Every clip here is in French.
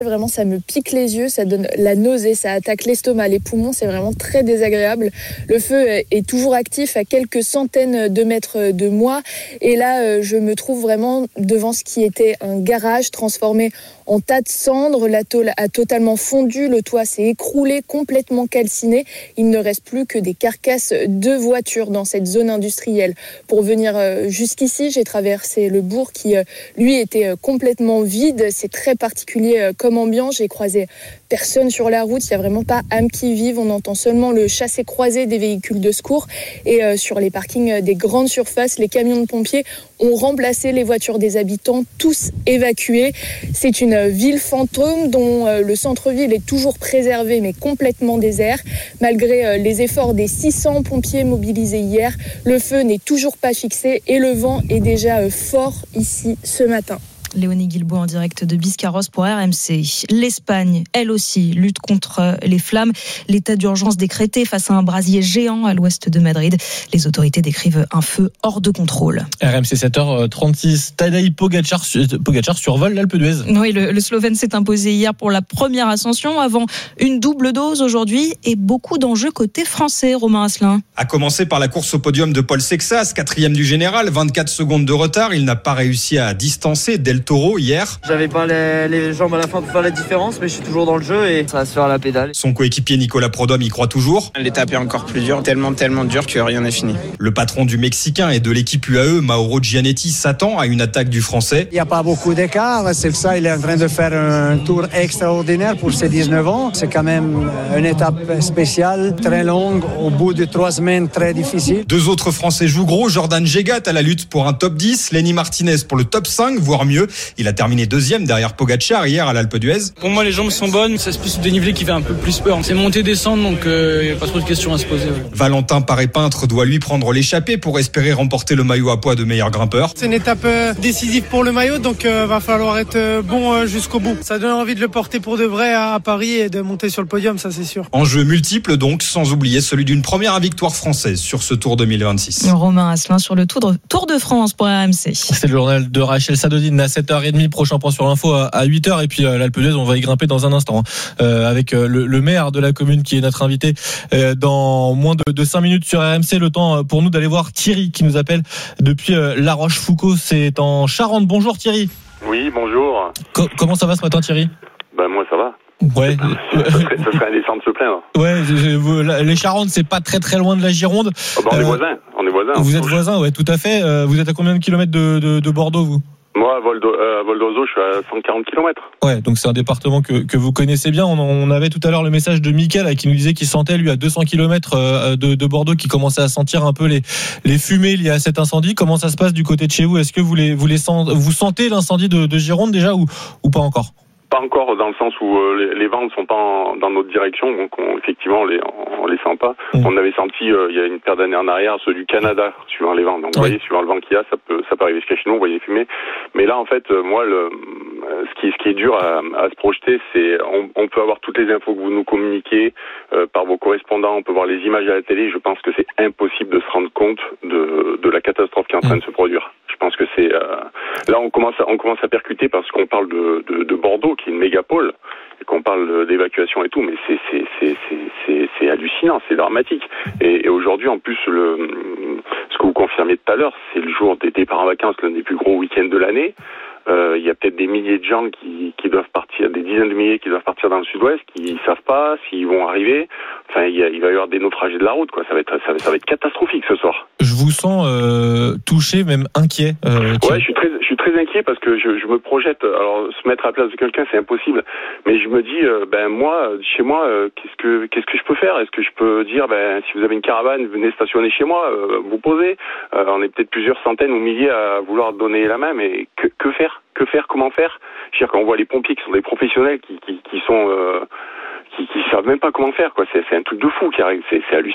Vraiment, ça me pique les yeux, ça donne la nausée, ça attaque l'estomac, les poumons, c'est vraiment très désagréable. Le feu est toujours actif à quelques centaines de mètres de moi. Et là, je me trouve vraiment devant ce qui était un garage transformé en tas de cendres. La tôle a totalement fondu, le toit s'est écroulé, complètement calciné. Il ne reste plus que des carcasses de voitures dans cette zone industrielle. Pour venir jusqu'ici, j'ai traversé le bourg qui, lui, était complètement vide. C'est très particulier comme ambiance. J'ai croisé personne sur la route. Il n'y a vraiment pas âme qui vive. On entend seulement le chassé-croisé des véhicules de secours. Et sur les parkings des grandes surfaces, les camions de pompiers ont remplacé les voitures des habitants, tous évacués. C'est une ville fantôme dont le centre-ville est toujours préservé mais complètement désert. Malgré les efforts des 600 pompiers mobilisés hier, le feu n'est toujours pas fixé et le vent est déjà fort ici ce matin. Léonie Guilbault en direct de Biscarrosse pour RMC. L'Espagne, elle aussi, lutte contre les flammes. L'état d'urgence décrété face à un brasier géant à l'ouest de Madrid. Les autorités décrivent un feu hors de contrôle. RMC 7h36. Tadej Pogačar survole l'Alpe d'Huez. Oui, le Slovène s'est imposé hier pour la première ascension avant une double dose aujourd'hui et beaucoup d'enjeux côté français, Romain Asselin. A commencer par la course au podium de Paul Sexas, 4e du général, 24 secondes de retard. Il n'a pas réussi à distancer Del Toro hier. J'avais pas les jambes à la fin pour faire la différence, mais je suis toujours dans le jeu et ça va se faire à la pédale. Son coéquipier Nicolas Prodhomme y croit toujours. L'étape est encore plus dure, tellement dur que rien n'est fini. Le patron du Mexicain et de l'équipe UAE, Mauro Gianetti, s'attend à une attaque du Français. Il n'y a pas beaucoup d'écart, c'est ça, il est en train de faire un tour extraordinaire pour ses 19 ans. C'est quand même une étape spéciale, très longue, au bout de 3 semaines très difficiles. Deux autres Français jouent gros, Jordan Gégat à la lutte pour un top 10, Lenny Martinez pour le top 5, voire mieux. Il a terminé 2e derrière Pogačar hier à l'Alpe d'Huez. Pour moi, les jambes sont bonnes, c'est plus le dénivelé qui fait un peu plus peur. C'est monter-descendre, donc il n'y a pas trop de questions à se poser. Ouais. Valentin Paré-Peintre doit lui prendre l'échappée pour espérer remporter le maillot à poids de meilleur grimpeur. C'est une étape décisive pour le maillot, donc va falloir être bon jusqu'au bout. Ça donne envie de le porter pour de vrai à Paris et de monter sur le podium, ça c'est sûr. Enjeu multiple donc, sans oublier celui d'une première victoire française sur ce Tour 2026. Romain Asselin sur le Tour de France pour RMC. C'est le journal de Rachel Sadodine à 7h30. Prochain point sur l'info à 8h. Et puis l'Alpe d'Huez, on va y grimper dans un instant avec le maire de la commune qui est notre invité dans moins de 5 minutes sur RMC. Le temps pour nous d'aller voir Thierry qui nous appelle depuis La Rochefoucauld. C'est en Charente. Bonjour Thierry. Oui, bonjour. Comment ça va ce matin Thierry ? Moi ça va. Ouais. Ça serait indécent de se plaindre. Ouais, les Charentes, c'est pas très très loin de la Gironde. On est voisins. Vous êtes voisins, ouais, tout à fait. Vous êtes à combien de kilomètres de Bordeaux, vous ? Moi, à Vol d'Oiseau, je suis à 140 km. Ouais, donc c'est un département que vous connaissez bien. On avait tout à l'heure le message de Mickaël qui nous disait qu'il sentait, lui, à 200 km de Bordeaux, qui commençait à sentir un peu les fumées liées à cet incendie. Comment ça se passe du côté de chez vous ? Est-ce que vous sentez l'incendie de Gironde déjà ou pas encore ? Pas encore, dans le sens où les vents ne sont pas dans notre direction, donc effectivement on les sent pas. On avait senti il y a une paire d'années en arrière ceux du Canada suivant les vents. Donc vous voyez, suivant le vent qu'il y a, ça peut arriver jusqu'à chez nous, vous voyez les fumées. Mais là en fait, moi ce qui est dur à se projeter, c'est on peut avoir toutes les infos que vous nous communiquez par vos correspondants, on peut voir les images à la télé. Je pense que c'est impossible de se rendre compte de la catastrophe qui est en train de se produire. Je pense que c'est là on commence à percuter parce qu'on parle de Bordeaux qui est une mégapole et qu'on parle d'évacuation et tout, mais c'est hallucinant, c'est dramatique. Et aujourd'hui en plus ce que vous confirmez tout à l'heure, c'est le jour des départs en vacances, l'un des plus gros week-ends de l'année. Il y a peut-être des milliers de gens qui doivent partir, des dizaines de milliers qui doivent partir dans le sud-ouest, qui savent pas s'ils vont arriver. Enfin, il va y avoir des naufragés de la route, quoi. Ça va être catastrophique ce soir. Je vous sens touché, même inquiet. Ouais, je suis très inquiet parce que je me projette. Alors, se mettre à la place de quelqu'un, c'est impossible. Mais je me dis, moi, chez moi, qu'est-ce que je peux faire ? Est-ce que je peux dire, si vous avez une caravane, venez stationner chez moi, vous posez. On est peut-être plusieurs centaines ou milliers à vouloir donner la main, mais que faire ? Que faire ? Comment faire ? Je veux dire, quand on voit les pompiers qui sont des professionnels qui savent même pas comment faire, quoi. C'est un truc de fou qui arrive. C'est hallucinant.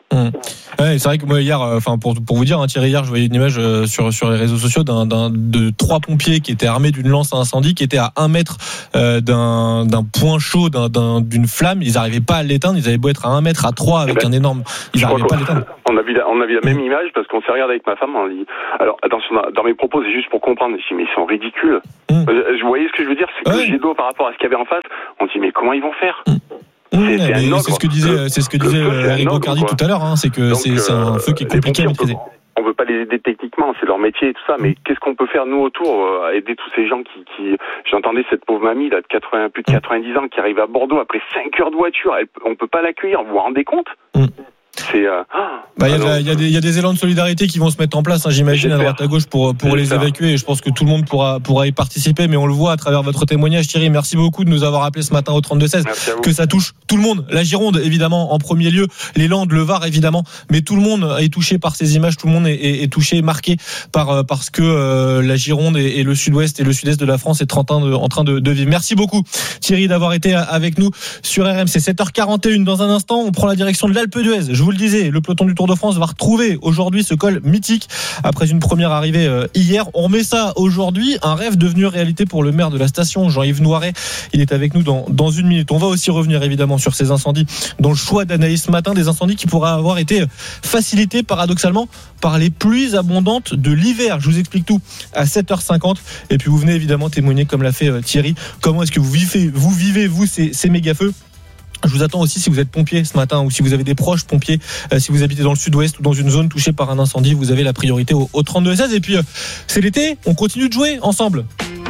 Ouais, c'est vrai que moi hier, pour vous dire, Thierry, hier je voyais une image sur les réseaux sociaux de 3 pompiers qui étaient armés d'une lance à incendie, qui étaient à 1 mètre d'un point chaud, d'une flamme. Ils n'arrivaient pas à l'éteindre. Ils avaient beau être à 1 mètre, à 3 avec un énorme. Ils n'arrivaient pas à l'éteindre. On a vu la même image parce qu'on s'est regardé avec ma femme. On a dit, alors attention, dans mes propos, c'est juste pour comprendre. Mais ils sont ridicules. Vous voyez ce que je veux dire? C'est que le jet d'eau par rapport à ce qu'il y avait en face. On se dit mais comment ils vont faire? C'est ce que disait Eric Bocardi tout à l'heure. C'est que c'est un feu qui est compliqué à maîtriser. On veut pas les aider techniquement, c'est leur métier et tout ça, mais qu'est-ce qu'on peut faire nous autour à aider tous ces gens qui... J'entendais cette pauvre mamie là de plus de 90 ans qui arrive à Bordeaux après 5 heures de voiture, on peut pas l'accueillir, vous vous rendez compte? C'est il y a des élans de solidarité qui vont se mettre en place, j'imagine, à droite à gauche pour les évacuer, et je pense que tout le monde pourra y participer, mais on le voit à travers votre témoignage. Thierry, merci beaucoup de nous avoir appelé ce matin au 32-16, que ça touche tout le monde, la Gironde évidemment en premier lieu, les Landes, le Var évidemment, mais tout le monde est touché par ces images, tout le monde est touché, marqué parce que la Gironde et le sud-ouest et le sud-est de la France est en train de vivre. Merci beaucoup Thierry d'avoir été avec nous sur RMC. 7h41, dans un instant on prend la direction de l'Alpe d'Huez. Je vous le disais, le peloton du Tour de France va retrouver aujourd'hui ce col mythique après une première arrivée hier. On remet ça aujourd'hui, un rêve devenu réalité pour le maire de la station, Jean-Yves Noiret. Il est avec nous dans une minute. On va aussi revenir évidemment sur ces incendies dans le choix d'Anaïs ce matin, des incendies qui pourraient avoir été facilités paradoxalement par les pluies abondantes de l'hiver. Je vous explique tout à 7h50 et puis vous venez évidemment témoigner comme l'a fait Thierry. Comment est-ce que vous vivez ces méga feux? Je vous attends aussi si vous êtes pompier ce matin ou si vous avez des proches pompiers, si vous habitez dans le sud-ouest ou dans une zone touchée par un incendie, vous avez la priorité au 32-16. Et puis c'est l'été, on continue de jouer ensemble.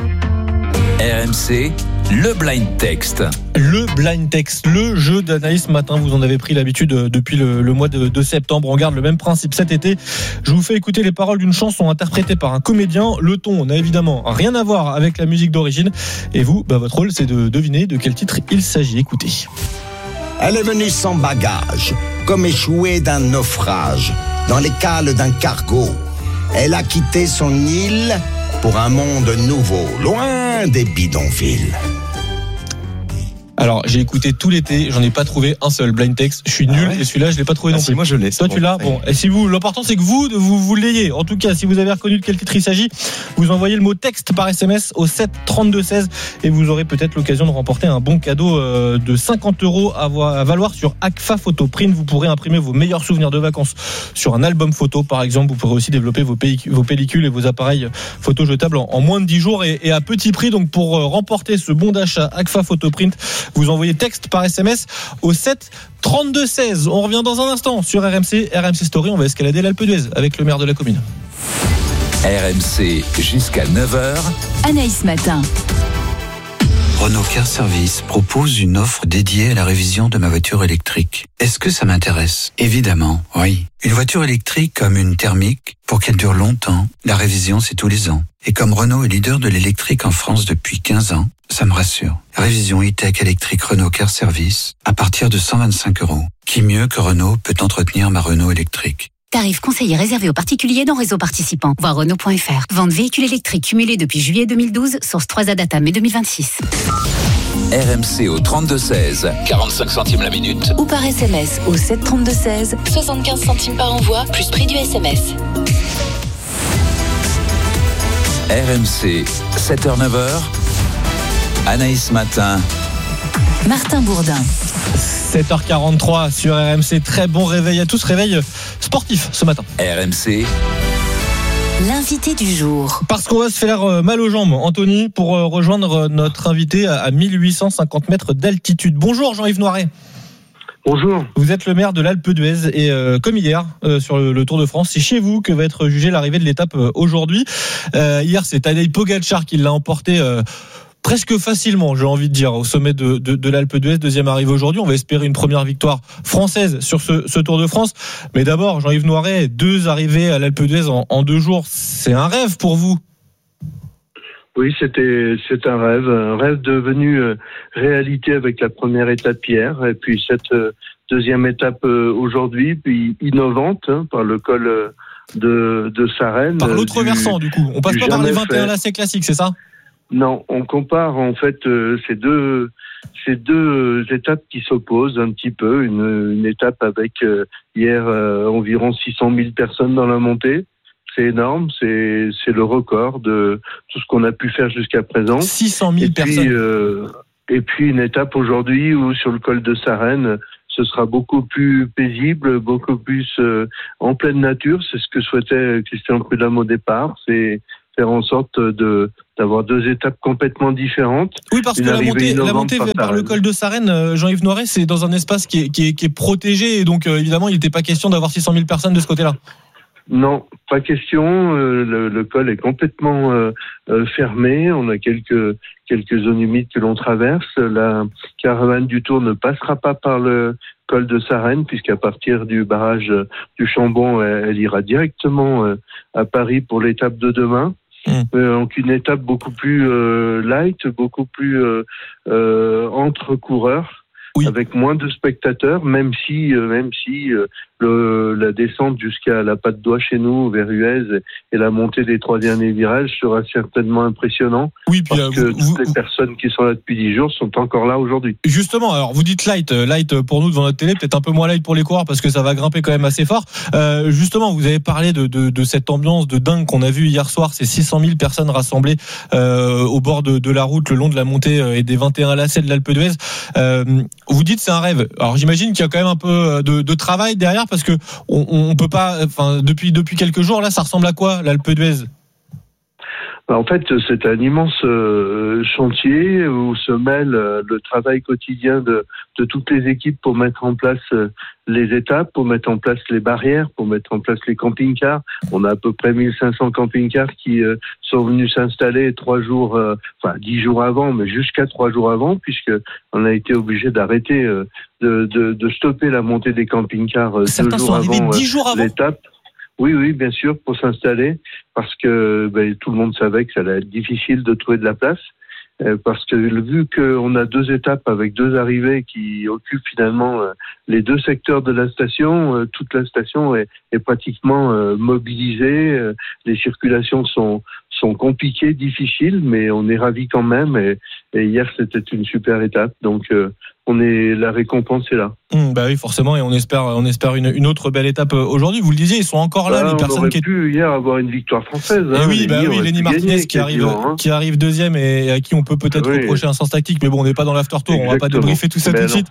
RMC, le blind text. Le blind text, le jeu d'Anaïs ce matin, vous en avez pris l'habitude depuis le mois de septembre. On garde le même principe cet été. Je vous fais écouter les paroles d'une chanson interprétée par un comédien. Le ton n'a évidemment rien à voir avec la musique d'origine. Et vous, votre rôle, c'est de deviner de quel titre il s'agit. Écoutez. Elle est venue sans bagage, comme échouée d'un naufrage, dans les cales d'un cargo. Elle a quitté son île pour un monde nouveau, loin des bidonvilles. Alors, j'ai écouté tout l'été, j'en ai pas trouvé un seul blind text. Je suis nul et celui-là, je l'ai pas trouvé non plus. Moi, je l'ai. Toi, tu l'as. Bon, et si l'important c'est que vous l'ayez. En tout cas, si vous avez reconnu de quel titre il s'agit, vous envoyez le mot texte par SMS au 7 32 16 et vous aurez peut-être l'occasion de remporter un bon cadeau de 50 € à valoir sur Agfa Photoprint. Vous pourrez imprimer vos meilleurs souvenirs de vacances sur un album photo, par exemple. Vous pourrez aussi développer vos pellicules et vos appareils photo jetables en moins de 10 jours et à petit prix. Donc, pour remporter ce bon d'achat Agfa Photoprint, vous envoyez texte par SMS au 7 32 16. On revient dans un instant sur RMC Story. On va escalader l'Alpe d'Huez avec le maire de la commune. RMC jusqu'à 9h. Anaïs Matin. Renault Car Service propose une offre dédiée à la révision de ma voiture électrique. Est-ce que ça m'intéresse? Évidemment, oui. Une voiture électrique comme une thermique, pour qu'elle dure longtemps, la révision c'est tous les ans. Et comme Renault est leader de l'électrique en France depuis 15 ans, ça me rassure. Révision e-tech électrique Renault Car Service à partir de 125 €. Qui mieux que Renault peut entretenir ma Renault électrique? Tarif conseillé réservé aux particuliers dans réseau participant. Voir Renault.fr. Vente véhicule électrique cumulé depuis juillet 2012, source 3A Data mai 2026. RMC au 32-16, 45 centimes la minute. Ou par SMS au 7 32 16, 75 centimes par envoi, plus prix du SMS. RMC, 7h-9h. Anaïs Matin. Martin Bourdin. 7h43 sur RMC. Très bon réveil à tous. Réveil sportif ce matin. RMC. L'invité du jour. Parce qu'on va se faire mal aux jambes, Anthony, pour rejoindre notre invité à 1850 mètres d'altitude. Bonjour Jean-Yves Noiret. Bonjour. Vous êtes le maire de l'Alpe d'Huez et comme hier sur le Tour de France, c'est chez vous que va être jugée l'arrivée de l'étape aujourd'hui. Hier, c'est Tadej Pogačar qui l'a emporté presque facilement, j'ai envie de dire, au sommet de l'Alpe d'Huez. Deuxième arrivée aujourd'hui. On va espérer une première victoire française sur ce Tour de France. Mais d'abord, Jean-Yves Noiret, 2 arrivées à l'Alpe d'Huez en 2 jours. C'est un rêve pour vous? Oui, c'est un rêve devenu réalité avec la première étape hier, et puis cette deuxième étape aujourd'hui, puis innovante par le col de Sarenne. Par l'autre versant, du coup. On passe pas par les 21 lacets classiques, c'est ça? Non, on compare en fait ces deux étapes qui s'opposent un petit peu. Une étape avec hier environ 600 000 personnes dans la montée. C'est énorme, c'est le record de tout ce qu'on a pu faire jusqu'à présent. 600 000 personnes. Et puis une étape aujourd'hui où sur le col de Sarenne, ce sera beaucoup plus paisible, beaucoup plus en pleine nature. C'est ce que souhaitait Christian Prudhomme au départ. C'est faire en sorte d'avoir deux étapes complètement différentes. Oui, parce que la montée par le col de Sarenne, Jean-Yves Noiret, c'est dans un espace qui est protégé, et donc évidemment, il n'était pas question d'avoir 600 000 personnes de ce côté-là. Non, pas question. Le col est complètement fermé. On a quelques zones humides que l'on traverse. La caravane du Tour ne passera pas par le col de Sarenne, puisqu'à partir du barrage du Chambon, elle ira directement à Paris pour l'étape de demain. Donc une étape beaucoup plus light, beaucoup plus entre coureurs. Oui. Avec moins de spectateurs, même si la descente jusqu'à la Patte d'Oie chez nous, vers Huez, et la montée des 3 derniers virages sera certainement impressionnant. Oui, puis parce que toutes les personnes qui sont là depuis 10 jours sont encore là aujourd'hui. Justement, alors vous dites light pour nous devant notre télé, peut-être un peu moins light pour les coureurs parce que ça va grimper quand même assez fort. Justement, vous avez parlé de cette ambiance de dingue qu'on a vue hier soir, ces 600 000 personnes rassemblées au bord de la route, le long de la montée et des 21 lacets de l'Alpe d'Huez. Vous dites c'est un rêve. Alors j'imagine qu'il y a quand même un peu de travail derrière parce que on peut pas. Enfin depuis quelques jours là, ça ressemble à quoi l'Alpe d'Huez ? En fait, c'est un immense chantier où se mêle le travail quotidien de toutes les équipes pour mettre en place les étapes, pour mettre en place les barrières, pour mettre en place les camping-cars. On a à peu près 1500 camping-cars qui sont venus s'installer 10 jours avant, mais jusqu'à 3 jours avant, puisque on a été obligé d'arrêter, de stopper la montée des camping-cars 2 jours avant, 10 jours avant l'étape. Oui, bien sûr, pour s'installer, parce que tout le monde savait que ça allait être difficile de trouver de la place, parce que vu qu'on a 2 étapes avec 2 arrivées qui occupent finalement les 2 secteurs de la station, toute la station est pratiquement mobilisée, les circulations sont compliquées, difficiles, mais on est ravis quand même, et hier c'était une super étape, donc la récompense est là. Oui, forcément, et on espère une autre belle étape aujourd'hui. Vous le disiez, ils sont encore là, les personnes qui pu hier avoir une victoire française. Oui, Lenny Martinez qui arrive deuxième et à qui on peut peut-être reprocher un sens tactique, mais bon, on n'est pas dans l'after tour, on va pas débriefer tout ça tout de suite.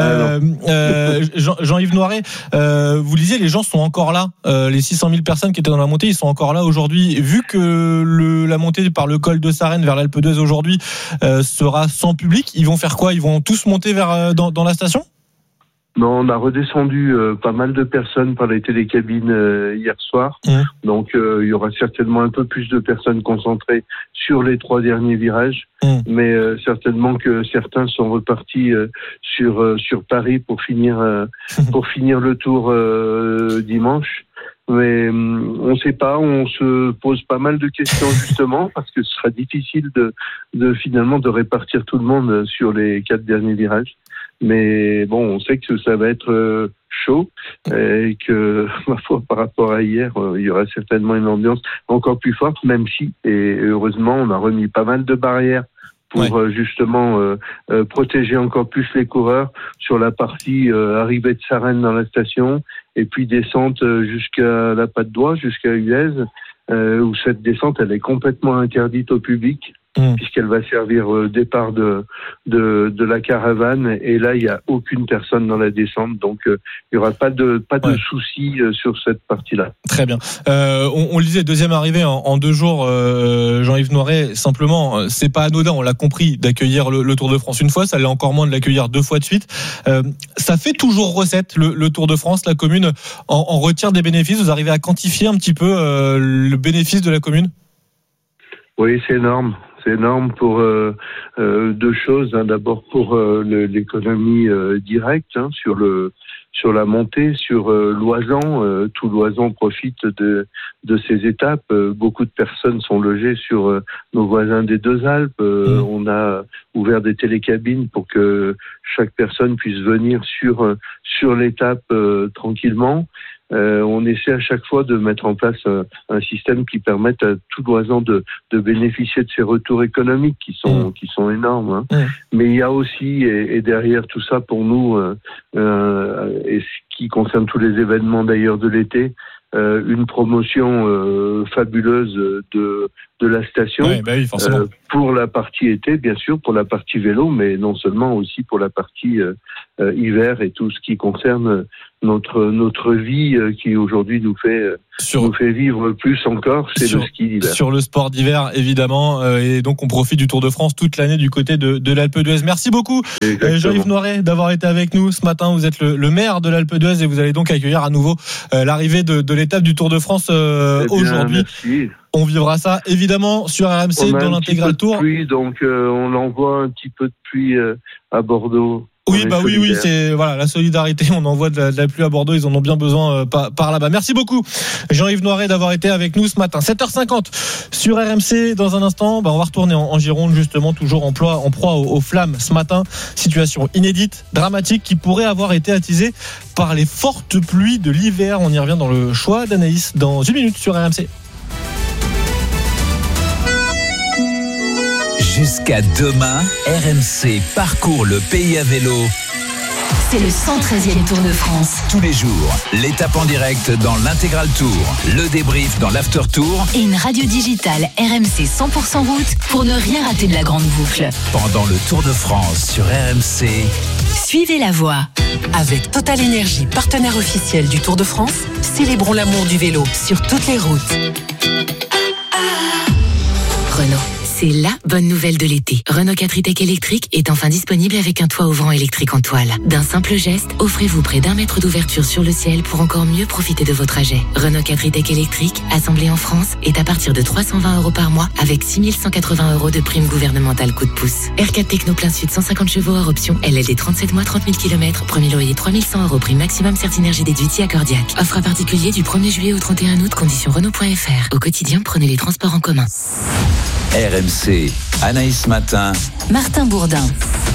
Jean-Yves Noiret, vous le disiez, les gens sont encore là, les 600 000 personnes qui étaient dans la montée, ils sont encore là aujourd'hui. Vu que la montée par le col de Sarenne vers l'Alpe d'Huez aujourd'hui sera sans public, ils vont faire quoi ? Ils vont tous monter dans la station ? Non, on a redescendu pas mal de personnes par les télécabines hier soir. Donc il y aura certainement un peu plus de personnes concentrées sur les 3 derniers virages. Mais certainement que certains sont repartis sur Paris pour finir le tour dimanche. Mais on sait pas, on se pose pas mal de questions justement parce que ce sera difficile de finalement de répartir tout le monde sur les 4 derniers virages. Mais bon, on sait que ça va être chaud et que, ma foi, par rapport à hier, il y aura certainement une ambiance encore plus forte, même si, et heureusement, on a remis pas mal de barrières pour justement protéger encore plus les coureurs sur la partie arrivée de Sarenne dans la station et puis descente jusqu'à la Patte d'Oie, jusqu'à Huez, où cette descente, elle est complètement interdite au public. Puisqu'elle va servir départ de la caravane, et là il y a aucune personne dans la descente, donc il y aura pas de soucis sur cette partie-là. Très bien. On le disait, deuxième arrivée en 2 jours, Jean-Yves Noiret. Simplement, c'est pas anodin, on l'a compris, d'accueillir le Tour de France une fois, ça l'est encore moins de l'accueillir 2 fois de suite. Ça fait toujours recette le Tour de France. La commune en retire des bénéfices. Vous arrivez à quantifier un petit peu le bénéfice de la commune ? Oui, c'est énorme. C'est énorme pour 2 choses. D'abord pour l'économie directe sur la montée, sur Loisan. Tout Loisan profite de ces étapes. Beaucoup de personnes sont logées sur nos voisins des 2 Alpes. On a ouvert des télécabines pour que chaque personne puisse venir sur l'étape tranquillement. on essaie à chaque fois de mettre en place un système qui permette à tout loisant de bénéficier de ces retours économiques qui sont énormes. Mais il y a aussi, et derrière tout ça pour nous, et ce qui concerne tous les événements d'ailleurs de l'été, une promotion fabuleuse de la station, oui, forcément. Pour la partie été, bien sûr, pour la partie vélo, mais non seulement aussi pour la partie hiver et tout ce qui concerne notre vie qui aujourd'hui nous fait vivre plus encore, c'est le ski d'hiver. Sur le sport d'hiver, évidemment, et donc on profite du Tour de France toute l'année du côté de l'Alpe d'Huez. Merci beaucoup, Jean-Yves Noiret, d'avoir été avec nous ce matin. Vous êtes le maire de l'Alpe d'Huez et vous allez donc accueillir à nouveau l'arrivée de l'étape du Tour de France aujourd'hui. Merci. On vivra ça évidemment sur RMC dans l'intégral tour. Donc on envoie un petit peu de pluie à Bordeaux. Oui, c'est la solidarité. On envoie de la pluie à Bordeaux, ils en ont bien besoin par là-bas. Merci beaucoup, Jean-Yves Noiret, d'avoir été avec nous ce matin. 7h50 sur RMC. Dans un instant, on va retourner en Gironde, justement, toujours en proie aux flammes ce matin. Situation inédite, dramatique, qui pourrait avoir été attisée par les fortes pluies de l'hiver. On y revient dans le choix d'Anaïs dans une minute sur RMC. Jusqu'à demain, RMC parcourt le pays à vélo. C'est le 113e Tour de France. Tous les jours, l'étape en direct dans l'intégral tour, le débrief dans l'after tour et une radio digitale RMC 100% route pour ne rien rater de la grande boucle. Pendant le Tour de France sur RMC, suivez la voie. Avec Total Énergie, partenaire officiel du Tour de France, célébrons l'amour du vélo sur toutes les routes. Renault. C'est la bonne nouvelle de l'été. Renault 4 e-Tech électrique est enfin disponible avec un toit ouvrant électrique en toile. D'un simple geste, offrez-vous près d'1 mètre d'ouverture sur le ciel pour encore mieux profiter de vos trajets. Renault 4 e-Tech électrique, assemblé en France, est à partir de 320 € par mois avec 6 180 € de prime gouvernementale coup de pouce. R4 Techno plein sud 150 chevaux hors option, LLD 37 mois 30 000 km, premier loyer 3 100 € prime maximum Certinergie déduite accordiaque. Offre à particulier du 1er juillet au 31 août, conditions Renault.fr. Au quotidien, prenez les transports en commun. RMC, Anaïs Matin, Martin Bourdin.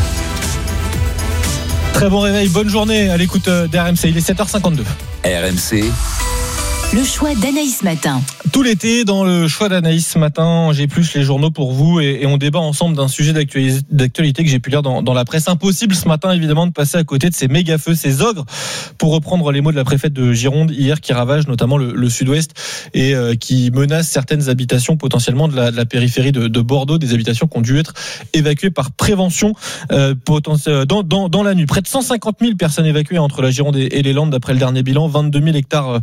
Très bon réveil, bonne journée à l'écoute d'RMC, il est 7h52. RMC, le choix d'Anaïs Matin. Tout l'été, dans le choix d'Anaïs ce matin, j'épluche les journaux pour vous et on débat ensemble d'un sujet d'actualité que j'ai pu lire dans la presse. Impossible ce matin, évidemment, de passer à côté de ces méga-feux, ces ogres, pour reprendre les mots de la préfète de Gironde hier, qui ravagent notamment le sud-ouest et qui menacent certaines habitations potentiellement de la périphérie de Bordeaux, des habitations qui ont dû être évacuées par prévention dans la nuit. Près de 150 000 personnes évacuées entre la Gironde et les Landes, d'après le dernier bilan, 22 000 hectares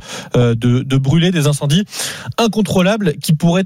de brûlés, des incendies incontrôlables qui pourraient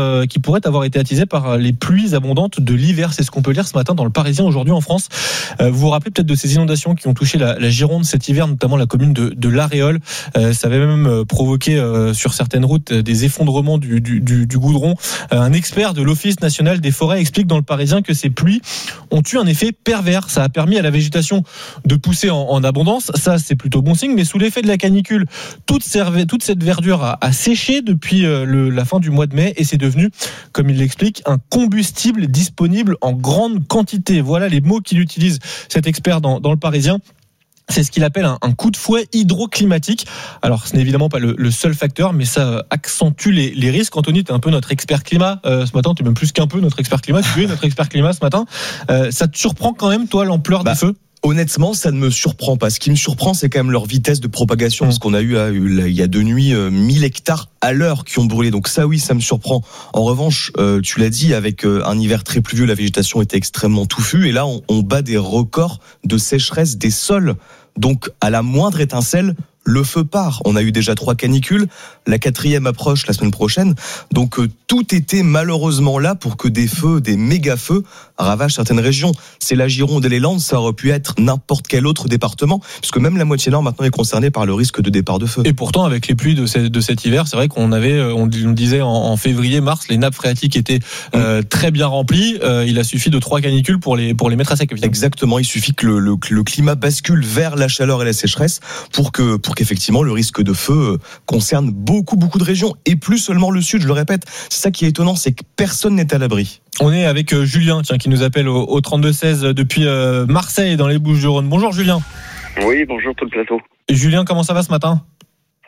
avoir été attisés par les pluies abondantes de l'hiver. C'est ce qu'on peut lire ce matin dans le Parisien aujourd'hui en France. Vous vous rappelez peut-être de ces inondations qui ont touché la Gironde cet hiver, notamment la commune de l'Aréole. Ça avait même provoqué sur certaines routes des effondrements du goudron. Un expert de l'Office national des forêts explique dans le Parisien que ces pluies ont eu un effet pervers. Ça a permis à la végétation de pousser en abondance. Ça, c'est plutôt bon signe. Mais sous l'effet de la canicule, toute cette verdure a séché depuis la fin du mois de mai et c'est devenu, comme il l'explique, un combustible disponible en grande quantité. Voilà les mots qu'il utilise, cet expert dans le Parisien. C'est ce qu'il appelle un coup de fouet hydroclimatique. Alors, ce n'est évidemment pas le seul facteur, mais ça accentue les risques. Anthony, tu es un peu notre expert climat ce matin. Tu es même plus qu'un peu notre expert climat. Tu es notre expert climat ce matin. Ça te surprend quand même, toi, l'ampleur des feux ? Honnêtement, ça ne me surprend pas. Ce qui me surprend, c'est quand même leur vitesse de propagation. Parce qu'on a eu il y a 2 nuits 1000 hectares à l'heure qui ont brûlé. Donc ça, oui, ça me surprend. En revanche, tu l'as dit, avec un hiver très pluvieux, la végétation était extrêmement touffue. Et là, on bat des records de sécheresse des sols. Donc, à la moindre étincelle, le feu part. On a eu déjà 3 canicules. La 4e approche la semaine prochaine. Donc, tout était malheureusement là pour que des feux, des méga-feux, ravagent certaines régions. C'est la Gironde et les Landes, ça aurait pu être n'importe quel autre département, puisque même la moitié nord maintenant est concernée par le risque de départ de feu. Et pourtant, avec les pluies de cet hiver, c'est vrai qu'on avait, on disait en février, mars, les nappes phréatiques étaient très bien remplies. Il a suffi de 3 canicules pour les mettre à sec. Évidemment. Exactement. Il suffit que le climat bascule vers la chaleur et la sécheresse pour qu'effectivement le risque de feu concerne beaucoup de régions et plus seulement le sud. Je le répète, c'est ça qui est étonnant, c'est que personne n'est à l'abri. On est avec Julien, qui nous appelle au 32-16 depuis Marseille dans les Bouches-du-Rhône. Bonjour Julien. Oui, bonjour tout le plateau. Julien, comment ça va ce matin ?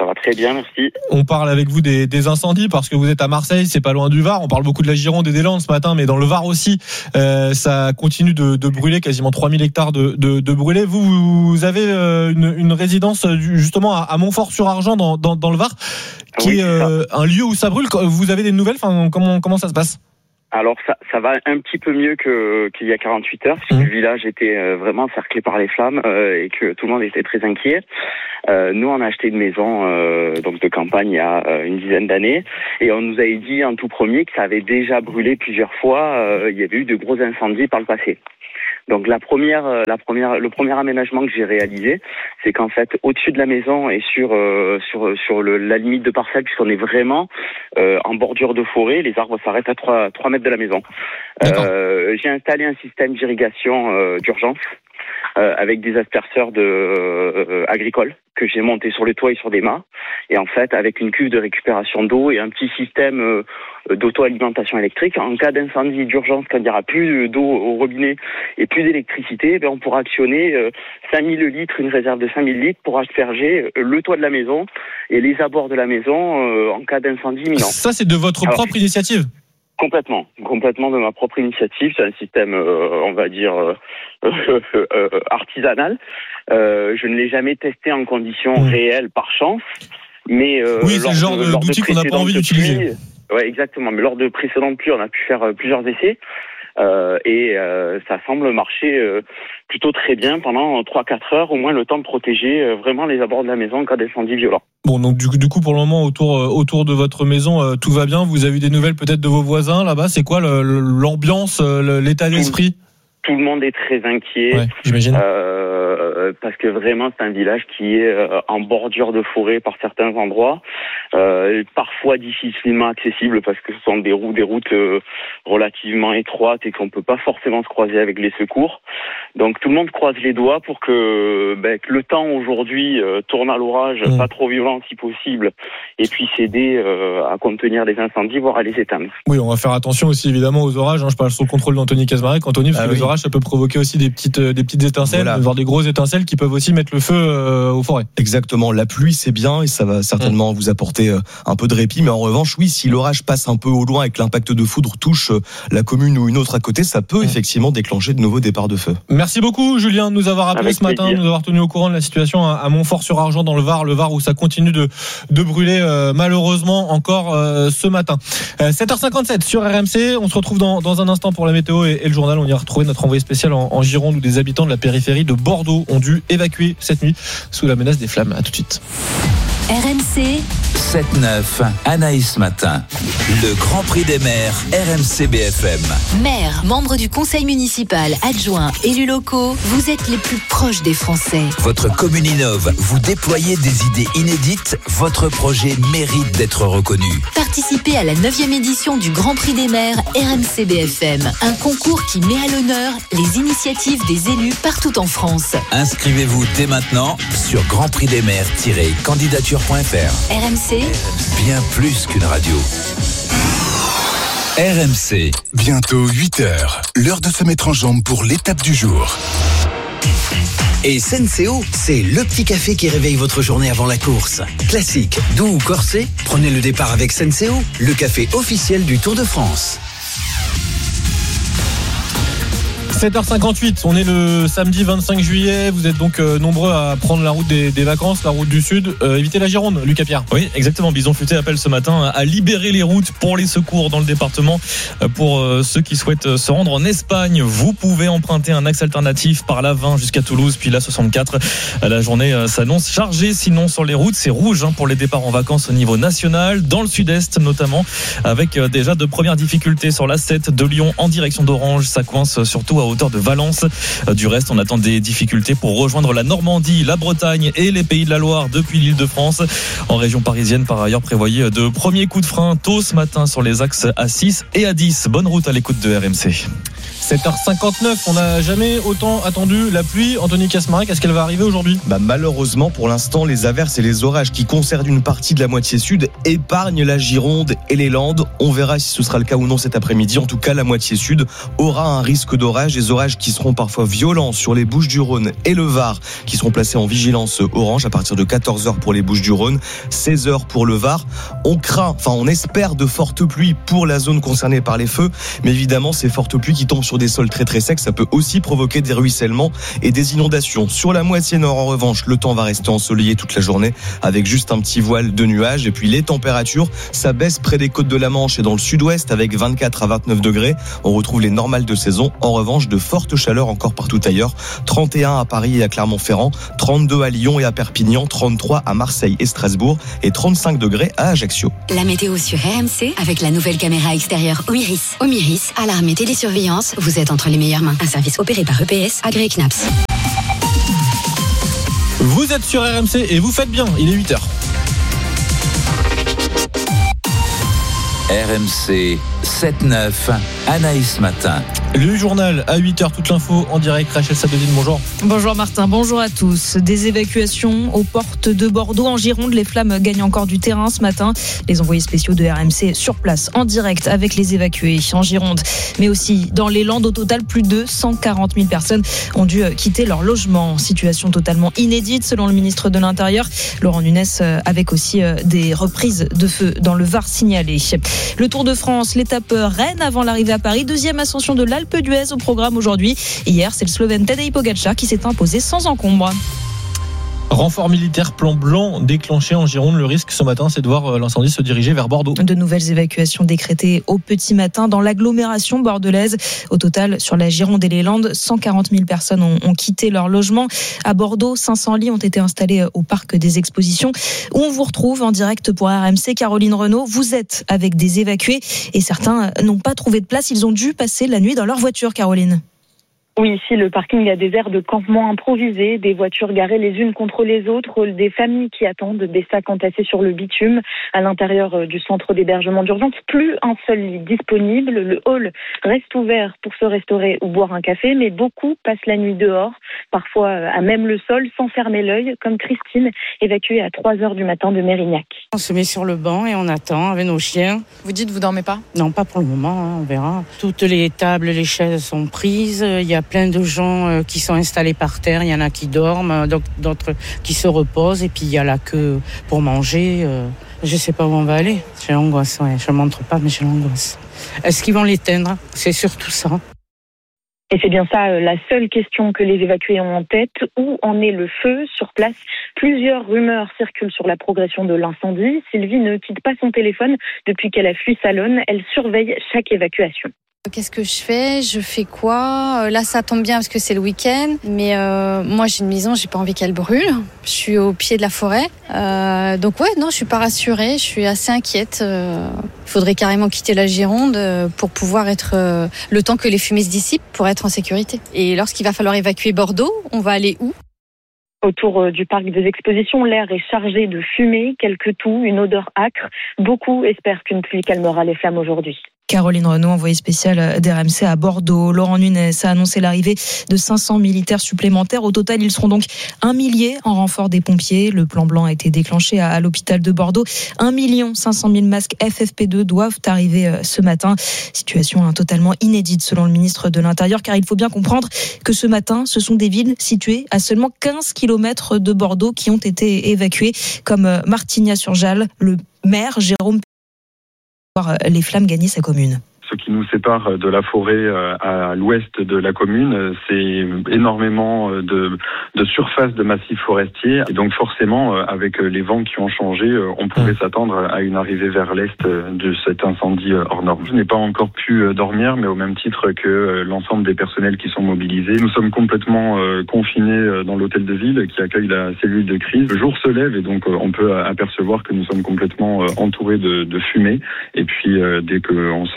Ça va très bien, merci. On parle avec vous des incendies parce que vous êtes à Marseille, c'est pas loin du Var. On parle beaucoup de la Gironde et des Landes ce matin, mais dans le Var aussi, ça continue de brûler, quasiment 3000 hectares de brûlés. Vous avez une résidence justement à Montfort-sur-Argent dans le Var, qui est un lieu où ça brûle. Vous avez des nouvelles? Enfin, comment ça se passe? Alors ça va un petit peu mieux qu'il y a 48 heures, parce que le village était vraiment encerclé par les flammes et que tout le monde était très inquiet. Nous, on a acheté une maison donc de campagne il y a une dizaine d'années, et on nous avait dit en tout premier que ça avait déjà brûlé plusieurs fois. Il y avait eu de gros incendies par le passé. Donc le premier aménagement que j'ai réalisé, c'est qu'en fait au-dessus de la maison et sur la limite de parcelle, puisqu'on est vraiment en bordure de forêt, les arbres s'arrêtent à 3 mètres de la maison. J'ai installé un système d'irrigation d'urgence avec des asperceurs agricoles que j'ai monté sur le toit et sur des mâts, et en fait avec une cuve de récupération d'eau et un petit système d'auto-alimentation électrique. En cas d'incendie d'urgence, quand il n'y aura plus d'eau au robinet et plus d'électricité, on pourra actionner 5000 litres, une réserve de 5000 litres pour asperger le toit de la maison et les abords de la maison en cas d'incendie imminent. Ça, c'est de votre propre initiative? Complètement de ma propre initiative. C'est un système, on va dire, artisanal. Je ne l'ai jamais testé en conditions réelles par chance, mais oui, c'est le genre d'outil qu'on n'a pas envie d'utiliser. Ouais, exactement. Mais lors de précédentes pluies, on a pu faire plusieurs essais. Et ça semble marcher plutôt très bien pendant 3-4 heures, au moins le temps de protéger vraiment les abords de la maison en cas d'incendie violent. Bon, donc du coup pour le moment autour de votre maison tout va bien. Vous avez eu des nouvelles peut-être de vos voisins là-bas? C'est quoi l'ambiance, l'état d'esprit? Tout le monde est très inquiet. Ouais, j'imagine. Parce que vraiment c'est un village qui est en bordure de forêt par certains endroits, parfois difficilement accessible parce que ce sont des routes relativement étroites et qu'on peut pas forcément se croiser avec les secours. Donc tout le monde croise les doigts pour que le temps aujourd'hui tourne à l'orage, pas trop violent si possible, et puisse aider à contenir les incendies, voire à les éteindre. Oui, on va faire attention aussi évidemment aux orages. Je parle sous le contrôle d'Anthony Casmarec. Anthony, parce que les orages, ça peut provoquer aussi des petites étincelles, voire des grosses étincelles qui peuvent aussi mettre le feu aux forêts. Exactement. La pluie, c'est bien et ça va certainement vous apporter un peu de répit. Mais en revanche, oui, si l'orage passe un peu au loin et que l'impact de foudre touche la commune ou une autre à côté, ça peut effectivement déclencher de nouveaux départs de feu. Merci beaucoup, Julien, de nous avoir appelé ce matin, de nous avoir tenu au courant de la situation à Montfort-sur-Argent dans le Var où ça continue de brûler malheureusement encore ce matin. 7h57 sur RMC. On se retrouve dans un instant pour la météo et le journal. On ira retrouver notre envoyé spécial en Gironde où des habitants de la périphérie de Bordeaux ont dû évacuer cette nuit sous la menace des flammes. À tout de suite. RMC 7-9, Anaïs Matin. Le Grand Prix des maires, RMC BFM. Maires, membres du conseil municipal, adjoints, élus locaux, vous êtes les plus proches des Français. Votre commune innove, vous déployez des idées inédites, votre projet mérite d'être reconnu. Participez à la 9e édition du Grand Prix des maires RMC BFM. Un concours qui met à l'honneur les initiatives des élus partout en France. Inscrivez-vous dès maintenant sur grandprixdesmaires-candidature.fr. RMC, bien plus qu'une radio. RMC. Bientôt 8h. L'heure de se mettre en jambe pour l'étape du jour. Et Senseo, c'est le petit café qui réveille votre journée avant la course. Classique, doux ou corsé, prenez le départ avec Senseo, le café officiel du Tour de France. 7h58, on est le samedi 25 juillet. Vous êtes donc nombreux à prendre la route des vacances, la route du Sud. Évitez la Gironde, Lucas Pierre. Oui, exactement. Bison Futé appelle ce matin à libérer les routes pour les secours dans le département. Pour ceux qui souhaitent se rendre en Espagne, vous pouvez emprunter un axe alternatif par la 20 jusqu'à Toulouse, puis la 64. La journée s'annonce chargée. Sinon, sur les routes, c'est rouge pour les départs en vacances au niveau national, dans le sud-est notamment, avec déjà de premières difficultés sur la 7 de Lyon en direction d'Orange. Ça coince surtout à hauteur de Valence. Du reste, on attend des difficultés pour rejoindre la Normandie, la Bretagne et les Pays de la Loire depuis l'Île-de-France. En région parisienne, par ailleurs, prévoyez de premiers coups de frein tôt ce matin sur les axes A6 et A10. Bonne route à l'écoute de RMC. 7h59, on n'a jamais autant attendu la pluie. Anthony Casmarec, est-ce qu'elle va arriver aujourd'hui ? Malheureusement, pour l'instant, les averses et les orages qui concernent une partie de la moitié sud épargne la Gironde et les Landes. On verra si ce sera le cas ou non cet après-midi. En tout cas, la moitié sud aura un risque d'orage. Des orages qui seront parfois violents sur les Bouches-du-Rhône et le Var, qui seront placés en vigilance orange à partir de 14h pour les Bouches-du-Rhône, 16h pour le Var. On espère de fortes pluies pour la zone concernée par les feux, mais évidemment, ces fortes pluies qui tombent sur des sols très très secs, ça peut aussi provoquer des ruissellements et des inondations. Sur la moitié nord, en revanche, le temps va rester ensoleillé toute la journée avec juste un petit voile de nuages. Et puis les températures, ça baisse près des côtes de la Manche et dans le sud-ouest avec 24 à 29 degrés. On retrouve les normales de saison. En revanche, de fortes chaleurs encore partout ailleurs. 31 à Paris et à Clermont-Ferrand, 32 à Lyon et à Perpignan, 33 à Marseille et Strasbourg et 35 degrés à Ajaccio. La météo sur RMC avec la nouvelle caméra extérieure Omiris. Omiris, alarme et télésurveillance, vous êtes entre les meilleures mains. Un service opéré par EPS, agréé CNAPS. Vous êtes sur RMC et vous faites bien, il est 8h. RMC 7-9, Anaïs Matin. Le journal à 8h, toute l'info en direct. Rachel Sadodine, bonjour. Bonjour Martin, bonjour à tous. Des évacuations aux portes de Bordeaux. En Gironde, les flammes gagnent encore du terrain ce matin. Les envoyés spéciaux de RMC sur place, en direct avec les évacués en Gironde. Mais aussi dans les Landes, au total, plus de 140 000 personnes ont dû quitter leur logement. Situation totalement inédite selon le ministre de l'Intérieur, Laurent Nunez, avec aussi des reprises de feu dans le Var signalées. Le Tour de France, l'étape Rennes avant l'arrivée à Paris. Deuxième ascension de l'Alpe d'Huez au programme aujourd'hui. Hier, c'est le Slovène Tadej Pogačar qui s'est imposé sans encombre. Renfort militaire, plan blanc déclenché en Gironde. Le risque ce matin, c'est de voir l'incendie se diriger vers Bordeaux. De nouvelles évacuations décrétées au petit matin dans l'agglomération bordelaise. Au total, sur la Gironde et les Landes, 140 000 personnes ont quitté leur logement. À Bordeaux, 500 lits ont été installés au parc des expositions, où on vous retrouve en direct pour RMC. Caroline Renaud, vous êtes avec des évacués et certains n'ont pas trouvé de place. Ils ont dû passer la nuit dans leur voiture, Caroline. Oui, ici, le parking a des aires de campement improvisées, des voitures garées les unes contre les autres, des familles qui attendent, des sacs entassés sur le bitume à l'intérieur du centre d'hébergement d'urgence. Plus un seul lit disponible. Le hall reste ouvert pour se restaurer ou boire un café, mais beaucoup passent la nuit dehors, parfois à même le sol, sans fermer l'œil, comme Christine, évacuée à 3h du matin de Mérignac. On se met sur le banc et on attend avec nos chiens. Vous dites, vous dormez pas ? Non, pas pour le moment, on verra. Toutes les tables, les chaises sont prises, il y a plein de gens qui sont installés par terre, il y en a qui dorment, d'autres qui se reposent, et puis il y a la queue pour manger. Je sais pas où on va aller. J'ai l'angoisse, ouais. Je ne montre pas, mais j'ai l'angoisse. Est-ce qu'ils vont l'éteindre ? C'est surtout ça. Et c'est bien ça la seule question que les évacués ont en tête. Où en est le feu sur place ? Plusieurs rumeurs circulent sur la progression de l'incendie. Sylvie ne quitte pas son téléphone depuis qu'elle a fui Salonne. Elle surveille chaque évacuation. Qu'est-ce que je fais ? Je fais quoi ? Là, ça tombe bien parce que c'est le week-end. Mais moi, j'ai une maison, j'ai pas envie qu'elle brûle. Je suis au pied de la forêt. Donc ouais, non, je suis pas rassurée. Je suis assez inquiète. Il faudrait carrément quitter la Gironde pour pouvoir être le temps que les fumées se dissipent pour être en sécurité. Et lorsqu'il va falloir évacuer Bordeaux, on va aller où ? Autour du parc des expositions, l'air est chargé de fumée, quelques toux, une odeur âcre. Beaucoup espèrent qu'une pluie calmera les flammes aujourd'hui. Caroline Renaud, envoyée spéciale d'RMC à Bordeaux. Laurent Nunez a annoncé l'arrivée de 500 militaires supplémentaires. Au total, ils seront donc 1 millier en renfort des pompiers. Le plan blanc a été déclenché à l'hôpital de Bordeaux. 1 500 000 masques FFP2 doivent arriver ce matin. Situation totalement inédite selon le ministre de l'Intérieur, car il faut bien comprendre que ce matin, ce sont des villes situées à seulement 15 km de Bordeaux qui ont été évacuées, comme Martignas-sur-Jalles. Le maire, Jérôme, voir les flammes gagner sa commune. Ce qui nous sépare de la forêt à l'ouest de la commune, c'est énormément de surface de massifs forestiers. Et donc forcément, avec les vents qui ont changé, on pouvait s'attendre à une arrivée vers l'est de cet incendie hors norme. Je n'ai pas encore pu dormir, mais au même titre que l'ensemble des personnels qui sont mobilisés. Nous sommes complètement confinés dans l'hôtel de ville qui accueille la cellule de crise. Le jour se lève et donc on peut apercevoir que nous sommes complètement entourés de fumée. Et puis dès qu'on sort à l'extérieur,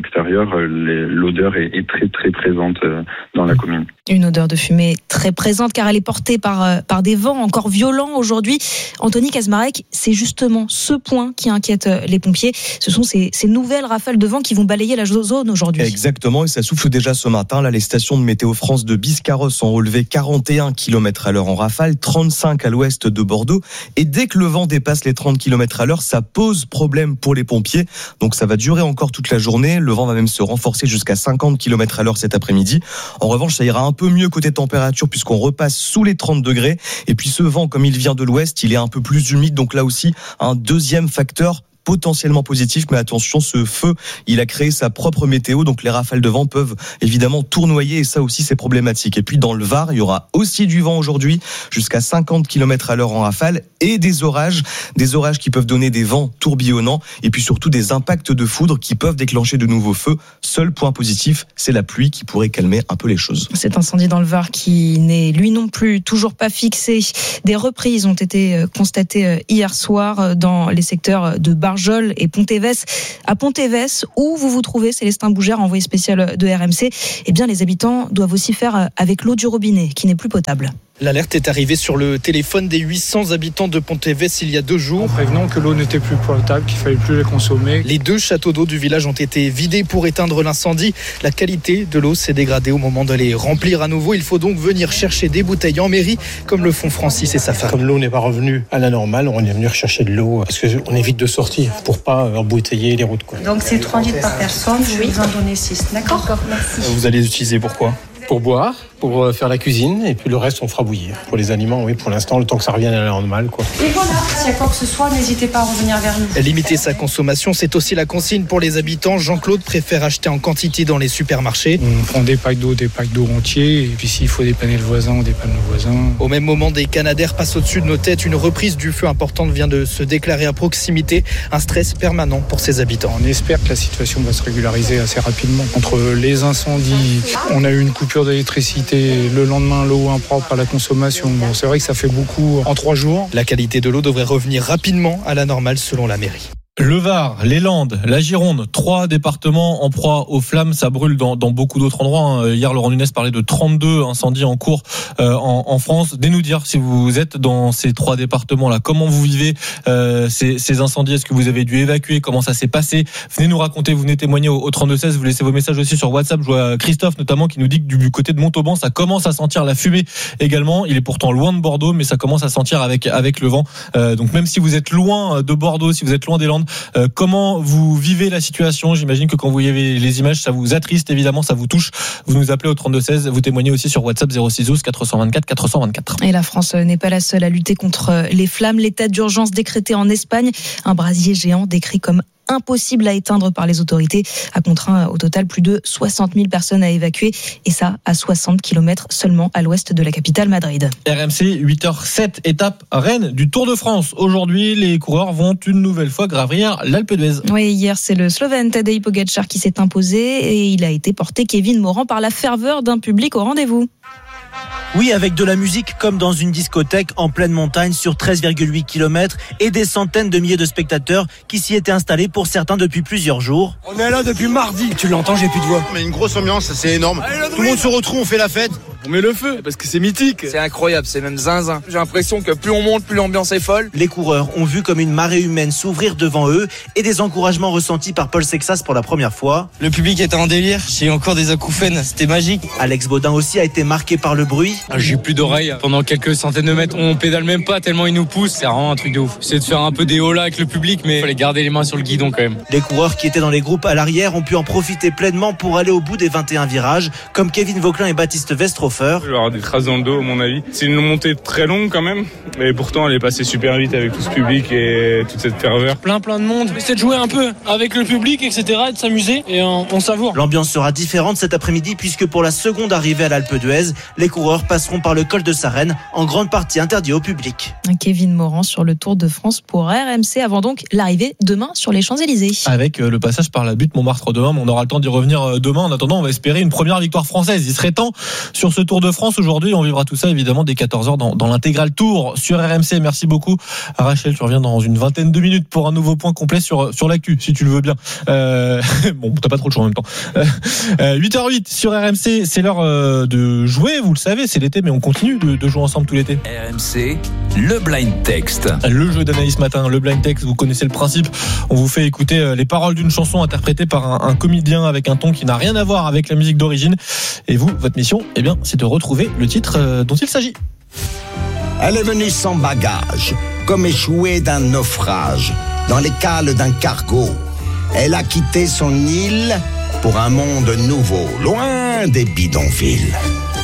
l'extérieur, l'odeur est très très présente dans la commune. Une odeur de fumée très présente car elle est portée par des vents encore violents aujourd'hui. Anthony Kazmarek, c'est justement ce point qui inquiète les pompiers. Ce sont ces nouvelles rafales de vent qui vont balayer la zone aujourd'hui. Exactement, et ça souffle déjà ce matin. Là, les stations de Météo France de Biscarrosse ont relevé 41 km/h en rafale, 35 à l'ouest de Bordeaux. Et dès que le vent dépasse les 30 km/h, ça pose problème pour les pompiers. Donc ça va durer encore toute la journée. Le vent va même se renforcer jusqu'à 50 km/h cet après-midi. En revanche, ça ira un peu mieux côté température puisqu'on repasse sous les 30 degrés. Et puis ce vent, comme il vient de l'ouest, il est un peu plus humide. Donc là aussi, un deuxième facteur potentiellement positif, mais attention, ce feu, il a créé sa propre météo, donc les rafales de vent peuvent évidemment tournoyer, et ça aussi c'est problématique. Et puis dans le Var, il y aura aussi du vent aujourd'hui, jusqu'à 50 km/h en rafale, et des orages qui peuvent donner des vents tourbillonnants, et puis surtout des impacts de foudre qui peuvent déclencher de nouveaux feux. Seul point positif, c'est la pluie qui pourrait calmer un peu les choses. Cet incendie dans le Var qui n'est lui non plus toujours pas fixé. Des reprises ont été constatées hier soir dans les secteurs de Barjol et Pontévès. À Pontévès, où vous vous trouvez, Célestin Bougère, envoyé spécial de RMC, eh bien les habitants doivent aussi faire avec l'eau du robinet qui n'est plus potable. L'alerte est arrivée sur le téléphone des 800 habitants de Pontévès il y a 2 jours. En prévenant que l'eau n'était plus potable, qu'il fallait plus la consommer. Les 2 châteaux d'eau du village ont été vidés pour éteindre l'incendie. La qualité de l'eau s'est dégradée au moment de les remplir à nouveau. Il faut donc venir chercher des bouteilles en mairie, comme le font Francis et sa femme. Comme l'eau n'est pas revenue à la normale, on est venu chercher de l'eau parce qu'on évite de sortir pour pas embouteiller les routes. Donc c'est 3 litres par personne, je vais vous en donner 6, d'accord ? Merci. Vous allez les utiliser pourquoi ? Pour boire, pour faire la cuisine, et puis le reste on fera bouillir. Pour les aliments, oui, pour l'instant, le temps que ça revienne à la normale, quoi. Et voilà, s'il y a quoi que ce soit, n'hésitez pas à revenir vers nous. Limiter sa consommation, c'est aussi la consigne pour les habitants. Jean-Claude préfère acheter en quantité dans les supermarchés. On prend des packs d'eau entiers, et puis s'il faut dépanner le voisin, on dépanne le voisin. Au même moment, des canadaires passent au-dessus de nos têtes. Une reprise du feu importante vient de se déclarer à proximité. Un stress permanent pour ses habitants. On espère que la situation va se régulariser assez rapidement. Entre les incendies, on a eu une coupure d'électricité, le lendemain l'eau impropre à la consommation. Bon, c'est vrai que ça fait beaucoup en 3 jours. La qualité de l'eau devrait revenir rapidement à la normale selon la mairie. Le Var, les Landes, la Gironde, 3 départements en proie aux flammes, ça brûle dans beaucoup d'autres endroits. Hier, Laurent Nunez parlait de 32 incendies en cours en France. Venez nous dire si vous êtes dans ces 3 départements-là, comment vous vivez ces incendies, est-ce que vous avez dû évacuer, comment ça s'est passé? Venez nous raconter, vous venez témoigner au 32-16, vous laissez vos messages aussi sur WhatsApp. Je vois Christophe notamment qui nous dit que du côté de Montauban, ça commence à sentir la fumée également. Il est pourtant loin de Bordeaux, mais ça commence à sentir avec le vent. Donc même si vous êtes loin de Bordeaux, si vous êtes loin des Landes, comment vous vivez la situation? J'imagine que quand vous voyez les images, ça vous attriste évidemment, ça vous touche. Vous nous appelez au 32-16, vous témoignez aussi sur WhatsApp 0612 424 424. Et la France n'est pas la seule à lutter contre les flammes. L'état d'urgence décrété en Espagne, un brasier géant décrit comme impossible à éteindre par les autorités, a contraint au total plus de 60 000 personnes à évacuer, et ça à 60 km seulement à l'ouest de la capitale Madrid. RMC, 8h07, étape Rennes du Tour de France. Aujourd'hui, les coureurs vont une nouvelle fois gravir l'Alpe d'Huez. Oui, hier c'est le Slovène Tadej Pogačar qui s'est imposé et il a été porté Kevin Morand par la ferveur d'un public au rendez-vous. Oui, avec de la musique comme dans une discothèque en pleine montagne sur 13,8 km et des centaines de milliers de spectateurs qui s'y étaient installés pour certains depuis plusieurs jours. On est là depuis mardi. Tu l'entends, j'ai plus de voix. Mais une grosse ambiance, c'est énorme. Tout le monde se retrouve, on fait la fête. On met le feu parce que c'est mythique. C'est incroyable, c'est même zinzin. J'ai l'impression que plus on monte, plus l'ambiance est folle. Les coureurs ont vu comme une marée humaine s'ouvrir devant eux et des encouragements ressentis par Paul Sexas pour la première fois. Le public était en délire, j'ai eu encore des acouphènes, c'était magique. Alex Baudin aussi a été marqué par le bruit. J'ai plus d'oreilles pendant quelques centaines de mètres. On pédale même pas tellement ils nous poussent. C'est vraiment un truc de ouf. C'est de faire un peu des holas avec le public, mais il fallait garder les mains sur le guidon quand même. Les coureurs qui étaient dans les groupes à l'arrière ont pu en profiter pleinement pour aller au bout des 21 virages, comme Kevin Vauquelin et Baptiste Westhofer. Dans le dos, à mon avis. C'est une montée très longue quand même, mais pourtant elle est passée super vite avec tout ce public et toute cette ferveur. Plein de monde. C'est de jouer un peu avec le public, etc., de s'amuser et on savoure. L'ambiance sera différente cet après-midi puisque pour la seconde arrivée à l'Alpe d'Huez, les coureurs passeront par le col de Sarenne, en grande partie interdit au public. Kevin Morand sur le Tour de France pour RMC, avant donc l'arrivée demain sur les Champs-Élysées. Avec le passage par la butte Montmartre demain, mais on aura le temps d'y revenir demain. En attendant, on va espérer une première victoire française. Il serait temps sur ce Tour de France aujourd'hui. On vivra tout ça évidemment dès 14h dans l'intégral Tour sur RMC. Merci beaucoup. Rachel, tu reviens dans une vingtaine de minutes pour un nouveau point complet sur l'actu, si tu le veux bien. Bon, t'as pas trop le choix en même temps. 8h08 sur RMC, c'est l'heure de jouer, vous le savez, c'est l'été, mais on continue de jouer ensemble tout l'été. RMC, le blind text. Le jeu d'Anaïs Matin, le blind text, vous connaissez le principe. On vous fait écouter les paroles d'une chanson interprétée par un comédien avec un ton qui n'a rien à voir avec la musique d'origine. Et vous, votre mission, c'est de retrouver le titre dont il s'agit. Elle est venue sans bagage, comme échouée d'un naufrage, dans les cales d'un cargo. Elle a quitté son île pour un monde nouveau, loin des bidonvilles.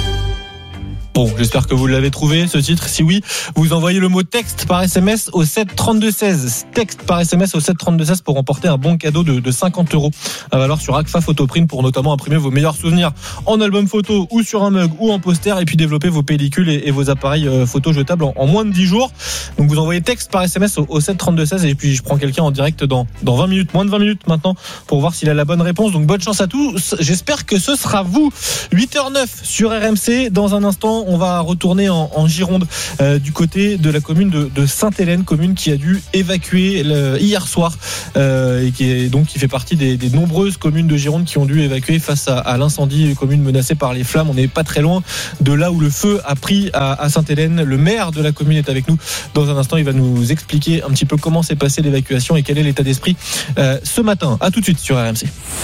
Bon, j'espère que vous l'avez trouvé, ce titre. Si oui, vous envoyez le mot texte par SMS au 732-16. Texte par SMS au 732-16 pour remporter un bon cadeau de 50 € à valeur sur Agfa Photoprint pour notamment imprimer vos meilleurs souvenirs en album photo ou sur un mug ou en poster et puis développer vos pellicules et vos appareils photo jetables en moins de 10 jours. Donc vous envoyez texte par SMS au 732-16 et puis je prends quelqu'un en direct dans 20 minutes, moins de 20 minutes maintenant pour voir s'il a la bonne réponse. Donc bonne chance à tous. J'espère que ce sera vous. 8h09 sur RMC. Dans un instant, on va retourner en Gironde du côté de la commune de Sainte-Hélène, commune qui a dû évacuer hier soir et qui fait partie des nombreuses communes de Gironde qui ont dû évacuer face à l'incendie, commune menacée par les flammes. On n'est pas très loin de là où le feu a pris à Sainte-Hélène. Le maire de la commune est avec nous. Dans un instant, il va nous expliquer un petit peu comment s'est passée l'évacuation et quel est l'état d'esprit ce matin. À tout de suite sur RMC.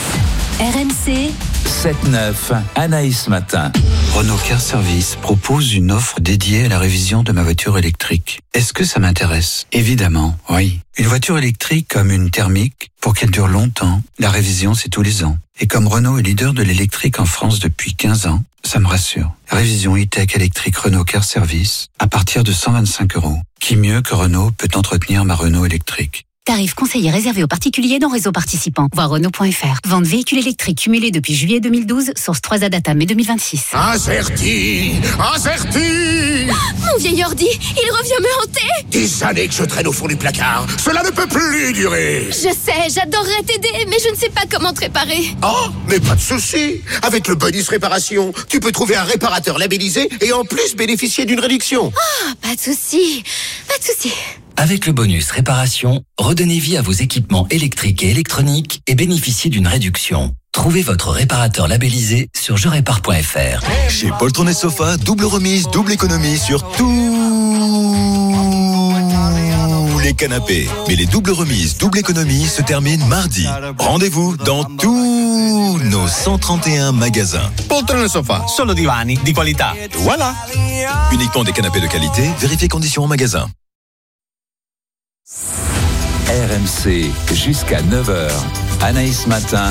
RMC 7-9, Anaïs Matin. Renault Car Service propose une offre dédiée à la révision de ma voiture électrique. Est-ce que ça m'intéresse ? Évidemment, oui. Une voiture électrique comme une thermique, pour qu'elle dure longtemps, la révision c'est tous les ans. Et comme Renault est leader de l'électrique en France depuis 15 ans, ça me rassure. Révision e-tech électrique Renault Car Service à partir de 125 €. Qui mieux que Renault peut entretenir ma Renault électrique ? Tarif conseillé réservé aux particuliers dans réseau participant. Voir Renault.fr. Vente véhicule électrique cumulé depuis juillet 2012. Source 3A Data mai 2026. Acerti. Mon vieil ordi, il revient me hanter. Des années que je traîne au fond du placard. Cela ne peut plus durer. Je sais, j'adorerais t'aider, mais je ne sais pas comment te réparer. Oh, mais pas de souci. Avec le bonus réparation, tu peux trouver un réparateur labellisé et en plus bénéficier d'une réduction. Ah, pas de souci. Avec le bonus réparation, redonnez vie à vos équipements électriques et électroniques et bénéficiez d'une réduction. Trouvez votre réparateur labellisé sur jerépare.fr. Chez Poltron et Sofa, double remise, double économie sur tous les canapés. Mais les doubles remises, double économie se terminent mardi. Rendez-vous dans tous nos 131 magasins. Poltron et Sofa, solo divani di qualità. Voilà. Uniquement des canapés de qualité, vérifiez conditions en magasin. RMC jusqu'à 9h. Anaïs Matin.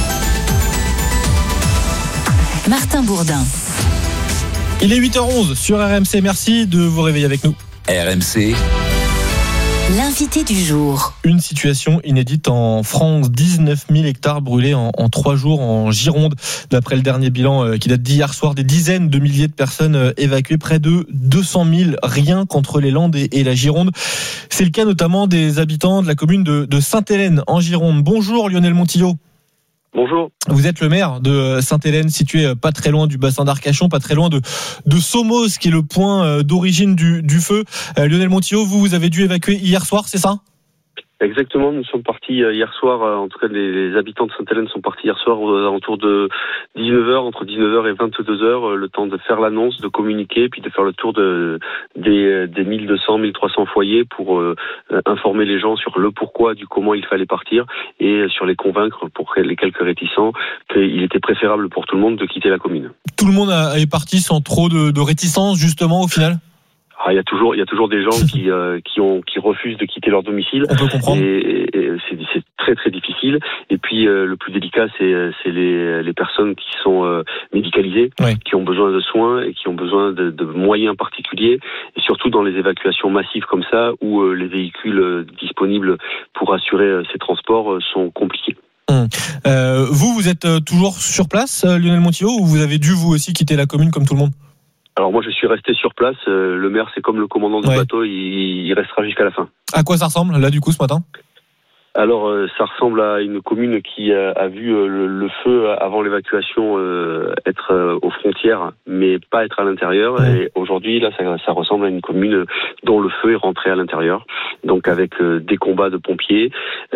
Martin Bourdin. Il est 8h11 sur RMC. Merci de vous réveiller avec nous. RMC. L'invité du jour. Une situation inédite en France. 19 000 hectares brûlés en 3 jours en Gironde. D'après le dernier bilan qui date d'hier soir, des dizaines de milliers de personnes évacuées, près de 200 000 rien qu'entre les Landes et la Gironde. C'est le cas notamment des habitants de la commune de Sainte-Hélène en Gironde. Bonjour Lionel Montillot. Bonjour. Vous êtes le maire de Sainte-Hélène, situé pas très loin du bassin d'Arcachon, pas très loin de Somos, qui est le point d'origine du feu. Lionel Montillot, vous avez dû évacuer hier soir, c'est ça ? Exactement, nous sommes partis hier soir, en tout cas les habitants de Sainte-Hélène sont partis hier soir aux alentours de 19h, entre 19h et 22h, le temps de faire l'annonce, de communiquer, puis de faire le tour des 1200, 1300 foyers pour informer les gens sur le pourquoi, du comment il fallait partir et sur les convaincre pour les quelques réticents qu'il était préférable pour tout le monde de quitter la commune. Tout le monde est parti sans trop de réticence justement au final ? Il y a toujours des gens qui refusent de quitter leur domicile. On peut comprendre. Et c'est très très difficile. Et puis le plus délicat, c'est les personnes qui sont médicalisées, oui, qui ont besoin de soins et qui ont besoin de moyens particuliers. Et surtout dans les évacuations massives comme ça, où les véhicules disponibles pour assurer ces transports sont compliqués. Vous êtes toujours sur place, Lionel Montillot, ou vous avez dû vous aussi quitter la commune comme tout le monde ? Alors moi je suis resté sur place, le maire c'est comme le commandant du bateau, il restera jusqu'à la fin. À quoi ça ressemble là du coup ce matin ? Alors, ça ressemble à une commune qui a vu le feu avant l'évacuation être aux frontières, mais pas être à l'intérieur. Et aujourd'hui, là, ça ressemble à une commune dont le feu est rentré à l'intérieur. Donc, avec des combats de pompiers,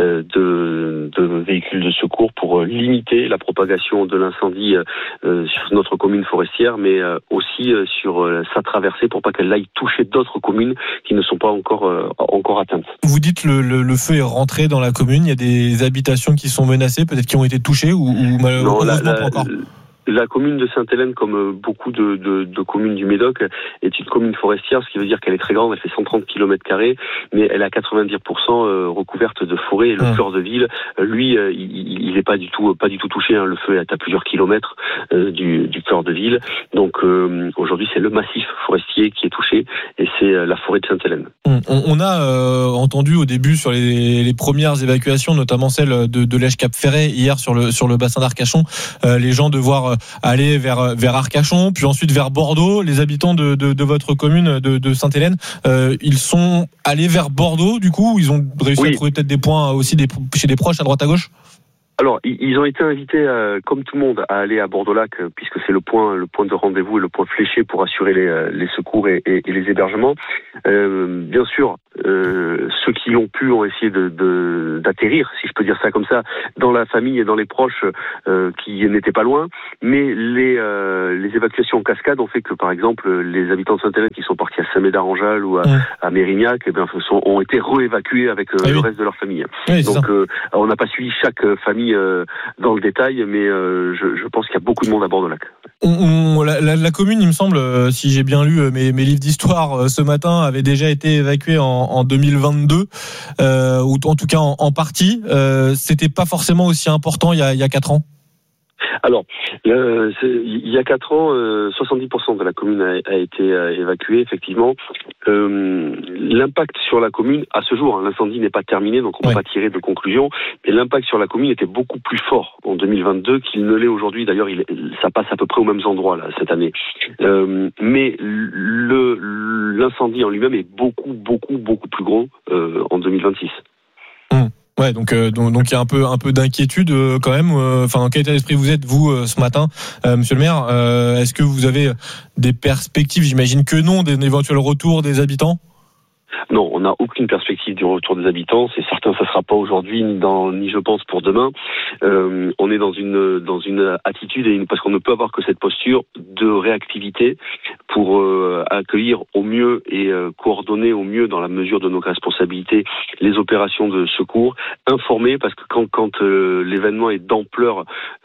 de véhicules de secours pour limiter la propagation de l'incendie sur notre commune forestière, mais aussi sur sa traversée pour pas qu'elle aille toucher d'autres communes qui ne sont pas encore atteintes. Vous dites le feu est rentré dans la commune, il y a des habitations qui sont menacées, peut-être qui ont été touchées ou malheureusement pas encore. La commune de Sainte-Hélène, comme beaucoup de communes du Médoc, est une commune forestière, ce qui veut dire qu'elle est très grande, elle fait 130 km², mais elle est à 90% recouverte de forêt. Et le cœur de ville, lui, il est pas du tout touché. Le feu est à plusieurs kilomètres du cœur de ville. Donc aujourd'hui, c'est le massif forestier qui est touché, et c'est la forêt de Sainte-Hélène. On a entendu au début sur les premières évacuations, notamment celle de Lège-Cap-Ferret hier sur le bassin d'Arcachon, les gens devoir aller vers Arcachon, puis ensuite vers Bordeaux. Les habitants de votre commune de Sainte-Hélène, ils sont allés vers Bordeaux, du coup, ils ont réussi à trouver peut-être des points aussi chez des proches à droite à gauche. Alors, ils ont été invités, comme tout le monde, à aller à Bordeaux-Lac, puisque c'est le point de rendez-vous et le point fléché pour assurer les secours et les hébergements. Bien sûr, ceux qui l'ont pu ont essayé d'atterrir, si je peux dire ça comme ça, dans la famille et dans les proches qui n'étaient pas loin. Mais les évacuations en cascade ont fait que, par exemple, les habitants de Sainte-Hélène qui sont partis à Saint-Médard-en-Jalles ou à Mérignac, ont été réévacués avec le reste de leur famille. Oui, donc, on n'a pas suivi chaque famille dans le détail, mais je pense qu'il y a beaucoup de monde à Bordeaux-Lac. La commune, il me semble, si j'ai bien lu mes livres d'histoire ce matin, avait déjà été évacuée en 2022, ou en tout cas en partie. C'était pas forcément aussi important il y a 4 ans. Alors, il y a 4 ans, 70% de la commune a été évacuée, effectivement. L'impact sur la commune, à ce jour, l'incendie n'est pas terminé, donc on ne peut pas tirer de conclusion, mais l'impact sur la commune était beaucoup plus fort en 2022 qu'il ne l'est aujourd'hui. D'ailleurs, ça passe à peu près aux mêmes endroits là, cette année. Mais l'incendie en lui-même est beaucoup plus gros en 2026. Ouais, donc il y a un peu d'inquiétude quand même. Enfin, dans quel état d'esprit vous êtes vous ce matin, Monsieur le Maire? Est-ce que vous avez des perspectives? J'imagine que non, d'un éventuel retour des habitants. Non, on n'a aucune perspective du retour des habitants. C'est certain, ça sera pas aujourd'hui, ni je pense pour demain. On est dans une attitude parce qu'on ne peut avoir que cette posture de réactivité pour accueillir au mieux et coordonner au mieux dans la mesure de nos responsabilités les opérations de secours, informer parce que quand l'événement est d'ampleur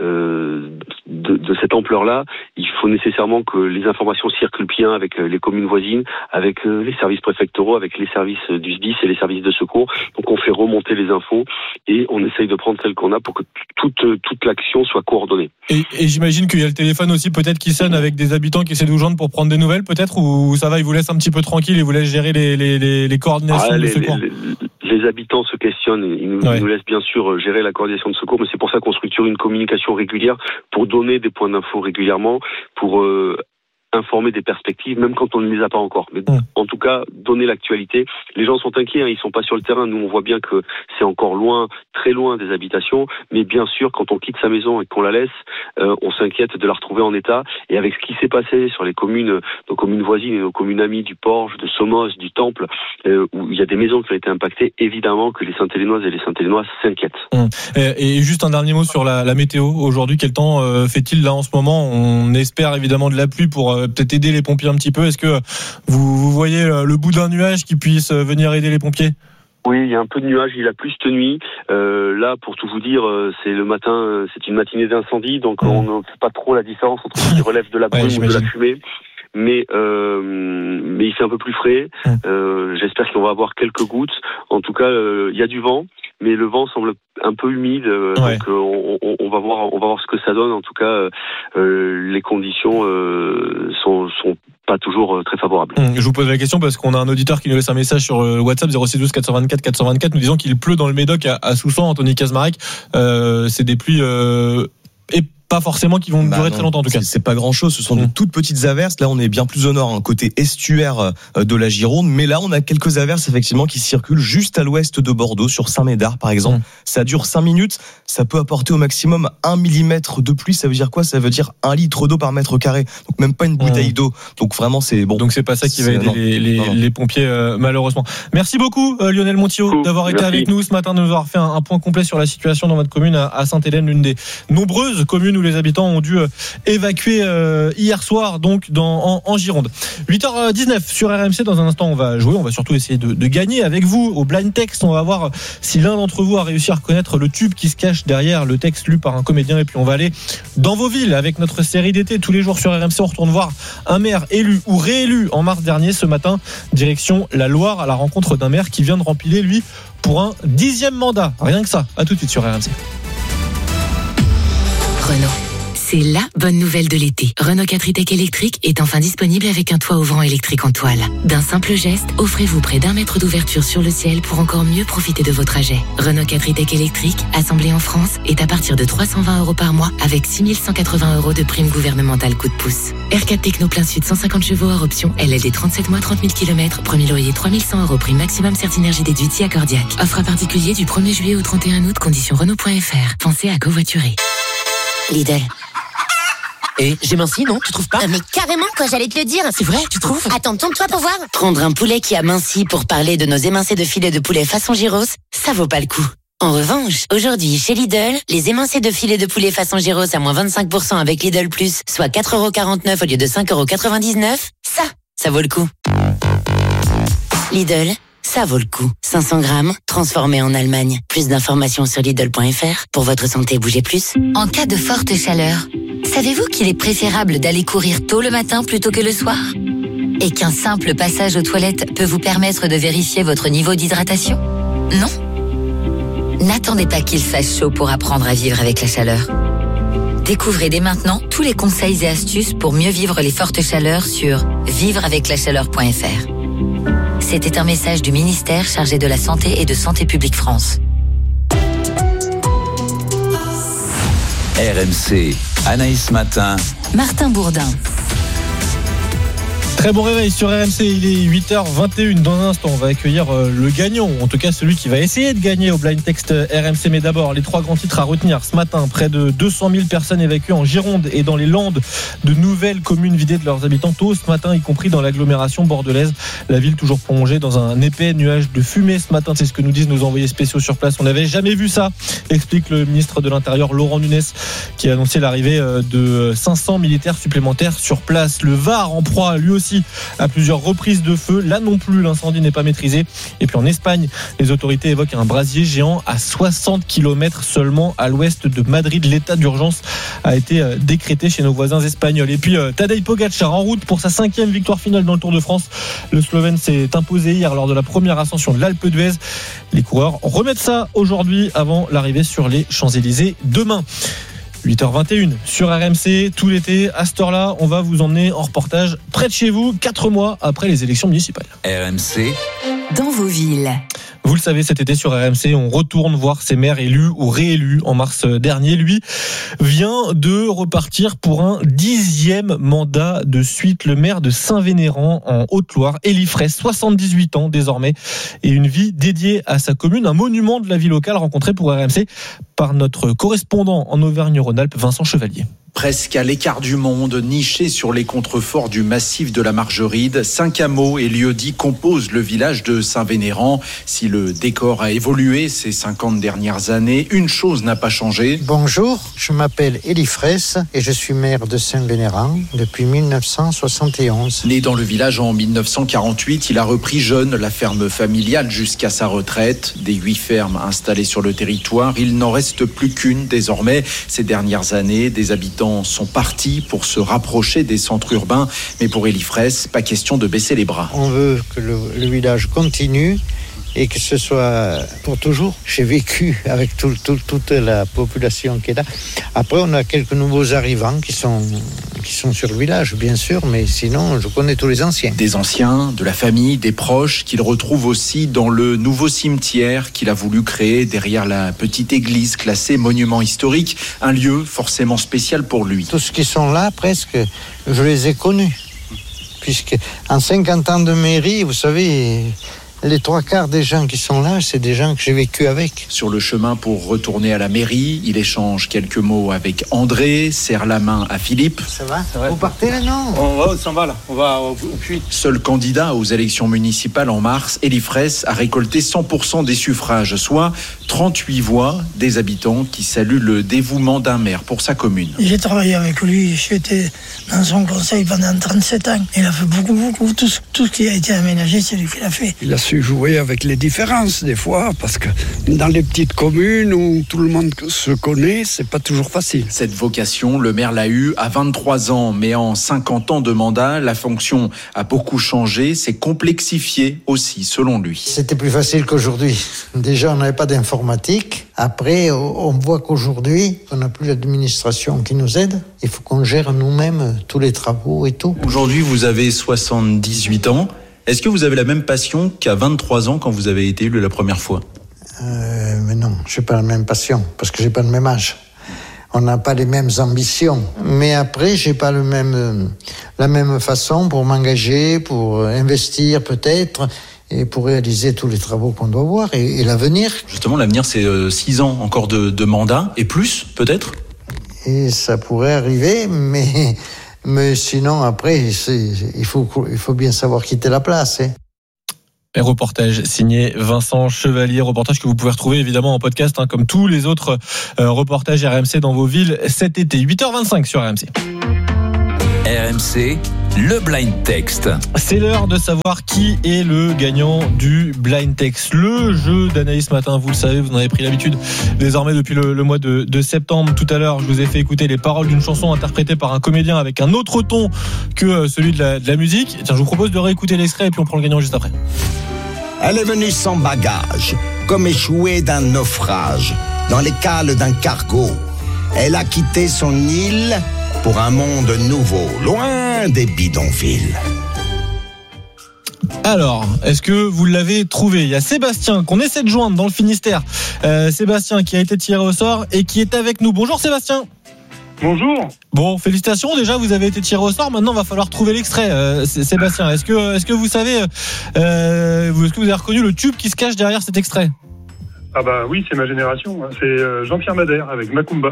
de cette ampleur-là, il faut nécessairement que les informations circulent bien avec les communes voisines, avec les services préfectoraux, avec les services du SDIS et les services de secours. Donc on fait remonter les infos et on essaye de prendre celles qu'on a pour que toute l'action soit coordonnée. Et j'imagine qu'il y a le téléphone aussi peut-être qui sonne avec des habitants qui essaient de vous joindre pour prendre des nouvelles peut-être, ou ça va, ils vous laissent un petit peu tranquille et vous laissent gérer les coordinations de secours. Les habitants se questionnent, ils nous laissent bien sûr gérer la coordination de secours, mais c'est pour ça qu'on structure une communication régulière pour donner des points d'info régulièrement, pour informer des perspectives, même quand on ne les a pas encore. Mais en tout cas, donner l'actualité. Les gens sont inquiets, ils sont pas sur le terrain. Nous, on voit bien que c'est encore loin, très loin des habitations. Mais bien sûr, quand on quitte sa maison et qu'on la laisse, on s'inquiète de la retrouver en état. Et avec ce qui s'est passé sur les communes, nos communes voisines et nos communes amies du Porge, de Somos, du Temple, où il y a des maisons qui ont été impactées, évidemment que les Saint-Hélénoises et les Saint-Hélénois s'inquiètent. Et juste un dernier mot sur la météo. Aujourd'hui, quel temps fait-il là en ce moment? On espère évidemment de la pluie pour peut-être aider les pompiers un petit peu. Est-ce que vous voyez le bout d'un nuage qui puisse venir aider les pompiers? Oui, il y a un peu de nuages, il a plu cette nuit. Là, pour tout vous dire, c'est le matin, c'est une matinée d'incendie, donc on ne fait pas trop la différence entre ce qui relève de la brume ou de la fumée. Mais il fait un peu plus frais. J'espère qu'on va avoir quelques gouttes. En tout cas, il y a du vent, mais le vent semble un peu humide. Donc on va voir ce que ça donne. En tout cas, les conditions sont pas toujours très favorables. Je vous pose la question parce qu'on a un auditeur qui nous laisse un message sur WhatsApp 0612 424 424 nous disant qu'il pleut dans le Médoc à Soussan, Anthony Kazmarek. C'est des pluies pas forcément qui vont durer très longtemps en tout cas. C'est pas grand chose, ce sont de toutes petites averses. Là on est bien plus au nord, côté estuaire de la Gironde, mais là on a quelques averses effectivement qui circulent juste à l'ouest de Bordeaux, sur Saint-Médard par exemple. Ça dure 5 minutes, ça peut apporter au maximum 1 millimètre de pluie. Ça veut dire quoi? Ça veut dire 1 litre d'eau par mètre carré, donc même pas une bouteille d'eau. Donc vraiment c'est bon. Donc c'est pas ça qui va aider les pompiers malheureusement. Merci beaucoup Lionel Montiot d'avoir été avec nous ce matin, de nous avoir fait un point complet sur la situation dans votre commune à Sainte-Hélène, l'une des nombreuses communes où les habitants ont dû évacuer hier soir donc en Gironde. 8h19 sur RMC. Dans un instant on va jouer, on va surtout essayer de gagner avec vous au blind text. On va voir si l'un d'entre vous a réussi à reconnaître le tube qui se cache derrière le texte lu par un comédien, et puis on va aller dans vos villes avec notre série d'été tous les jours sur RMC. On retourne voir un maire élu ou réélu en mars dernier. Ce matin, direction la Loire à la rencontre d'un maire qui vient de remplir lui pour un 10e mandat. Rien que ça. À tout de suite sur RMC. Renault. C'est la bonne nouvelle de l'été. Renault 4 e-Tech électrique est enfin disponible avec un toit ouvrant électrique en toile. D'un simple geste, offrez-vous près d'1 mètre d'ouverture sur le ciel pour encore mieux profiter de vos trajets. Renault 4 e-Tech électrique, assemblé en France, est à partir de 320 € par mois avec 6 180 € de prime gouvernementale coup de pouce. R4 Techno plein sud 150 chevaux hors option, LLD 37 mois 30 000 km, premier loyer 3 100 € prime maximum Certinergie déduite si accordiaque. Offre à particulier du 1er juillet au 31 août, conditions Renault.fr. Pensez à covoiturer. Lidl. Et j'ai minci, non? Tu trouves pas? Mais carrément, quoi, j'allais te le dire. C'est vrai, tu trouves? Attends, tourne-toi pour voir. Prendre un poulet qui a minci pour parler de nos émincés de filet de poulet façon gyros, ça vaut pas le coup. En revanche, aujourd'hui, chez Lidl, les émincés de filet de poulet façon gyros à moins 25% avec Lidl Plus, soit 4,49 € au lieu de 5,99 €, ça vaut le coup. Lidl, ça vaut le coup. 500 grammes, transformés en Allemagne. Plus d'informations sur Lidl.fr. Pour votre santé, bougez plus. En cas de forte chaleur, savez-vous qu'il est préférable d'aller courir tôt le matin plutôt que le soir? Et qu'un simple passage aux toilettes peut vous permettre de vérifier votre niveau d'hydratation? Non? N'attendez pas qu'il fasse chaud pour apprendre à vivre avec la chaleur. Découvrez dès maintenant tous les conseils et astuces pour mieux vivre les fortes chaleurs sur vivreaveclachaleur.fr. C'était un message du ministère chargé de la Santé et de Santé publique France. RMC, Anaïs Matin, Martin Bourdin. Très bon réveil sur RMC, il est 8h21. Dans un instant, on va accueillir le gagnant, en tout cas celui qui va essayer de gagner au blind text RMC. Mais d'abord, les 3 grands titres à retenir ce matin. Près de 200 000 personnes évacuées en Gironde et dans les Landes. De nouvelles communes vidées de leurs habitants tôt ce matin, y compris dans l'agglomération bordelaise. La ville toujours plongée dans un épais nuage de fumée ce matin. C'est ce que nous disent nos envoyés spéciaux sur place. On n'avait jamais vu ça, explique le ministre de l'Intérieur Laurent Nunez, qui a annoncé l'arrivée de 500 militaires supplémentaires sur place. Le Var en proie lui aussi à plusieurs reprises de feu. Là non plus, l'incendie n'est pas maîtrisé. Et puis en Espagne, les autorités évoquent un brasier géant à 60 km seulement à l'ouest de Madrid. L'état d'urgence a été décrété chez nos voisins espagnols. Et puis Tadej Pogačar en route pour sa 5e victoire finale dans le Tour de France. Le Slovène s'est imposé hier lors de la première ascension de l'Alpe d'Huez. Les coureurs remettent ça aujourd'hui avant l'arrivée sur les Champs-Élysées demain. 8h21 sur RMC, tout l'été, à cette heure-là, on va vous emmener en reportage près de chez vous, 4 mois après les élections municipales. RMC, dans vos villes. Vous le savez, cet été sur RMC, on retourne voir ces maires élus ou réélus en mars dernier. Lui vient de repartir pour un 10e mandat de suite. Le maire de Saint-Vénéran en Haute-Loire, Élie Fraisse, 78 ans désormais, et une vie dédiée à sa commune, un monument de la vie locale rencontré pour RMC par notre correspondant en Auvergne-Rhône-Alpes, Vincent Chevalier. Presque à l'écart du monde, niché sur les contreforts du massif de la Margeride, 5 hameaux et lieux-dits composent le village de Saint-Vénéran. Si le décor a évolué ces 50 dernières années, une chose n'a pas changé. Bonjour, je m'appelle Élie Fraisse et je suis maire de Saint-Vénéran depuis 1971. Né dans le village en 1948, il a repris jeune la ferme familiale jusqu'à sa retraite. Des 8 fermes installées sur le territoire, il n'en reste plus qu'une désormais. Ces dernières années, des habitants sont partis pour se rapprocher des centres urbains. Mais pour Élie Fraisse, pas question de baisser les bras. On veut que le village continue et que ce soit pour toujours. J'ai vécu avec toute la population qui est là. Après, on a quelques nouveaux arrivants qui sont qui sont sur le village, bien sûr, mais sinon, je connais tous les anciens. Des anciens, de la famille, des proches qu'il retrouve aussi dans le nouveau cimetière qu'il a voulu créer derrière la petite église classée monument historique, un lieu forcément spécial pour lui. Tous ceux qui sont là, presque, je les ai connus. Puisque en 50 ans de mairie, vous savez, les 3/4 des gens qui sont là, c'est des gens que j'ai vécu avec. Sur le chemin pour retourner à la mairie, il échange quelques mots avec André, serre la main à Philippe. Ça va ? Vous partez là, non ? On s'en va là, on va au puits. Seul candidat aux élections municipales en mars, Elie Fraisse a récolté 100% des suffrages, soit 38 voix des habitants qui saluent le dévouement d'un maire pour sa commune. J'ai travaillé avec lui, j'étais dans son conseil pendant 37 ans. Il a fait beaucoup, tout ce qui a été aménagé, c'est lui qui l'a fait. Il a su jouer avec les différences des fois, parce que dans les petites communes où tout le monde se connaît, c'est pas toujours facile. Cette vocation, le maire l'a eue à 23 ans, mais en 50 ans de mandat, la fonction a beaucoup changé, s'est complexifiée aussi, selon lui. C'était plus facile qu'aujourd'hui. Déjà, on n'avait pas d'informatique. Après, on voit qu'aujourd'hui, on n'a plus l'administration qui nous aide. Il faut qu'on gère nous-mêmes tous les travaux et tout. Aujourd'hui, vous avez 78 ans. Est-ce que vous avez la même passion qu'à 23 ans quand vous avez été élu la première fois ? Mais non, je n'ai pas la même passion, parce que je n'ai pas le même âge. On n'a pas les mêmes ambitions. Mais après, je n'ai pas la même façon pour m'engager, pour investir peut-être, et pour réaliser tous les travaux qu'on doit voir, et l'avenir. Justement, l'avenir, c'est 6 ans encore de mandat, et plus, peut-être ? Et ça pourrait arriver, mais sinon, après, il faut bien savoir quitter la place. Et reportage signé Vincent Chevalier, reportage que vous pouvez retrouver évidemment en podcast, comme tous les autres reportages RMC dans vos villes cet été. 8h25 sur RMC. RMC, le blind text. C'est l'heure de savoir qui est le gagnant du blind text. Le jeu d'Anaïs Matin, vous le savez, vous en avez pris l'habitude désormais depuis le mois de septembre. Tout à l'heure, je vous ai fait écouter les paroles d'une chanson interprétée par un comédien avec un autre ton que celui de la musique. Tiens, je vous propose de réécouter l'extrait et puis on prend le gagnant juste après. Elle est venue sans bagage, comme échouée d'un naufrage, dans les cales d'un cargo. Elle a quitté son île pour un monde nouveau, loin des bidonvilles. Alors, est-ce que vous l'avez trouvé ? Il y a Sébastien qu'on essaie de joindre dans le Finistère. Sébastien qui a été tiré au sort et qui est avec nous. Bonjour Sébastien. Bonjour. Bon, félicitations, déjà vous avez été tiré au sort, maintenant il va falloir trouver l'extrait. Sébastien, est-ce que vous savez, est-ce que vous avez reconnu le tube qui se cache derrière cet extrait ? Ah bah oui, c'est ma génération, c'est Jean-Pierre Madère avec Macumba.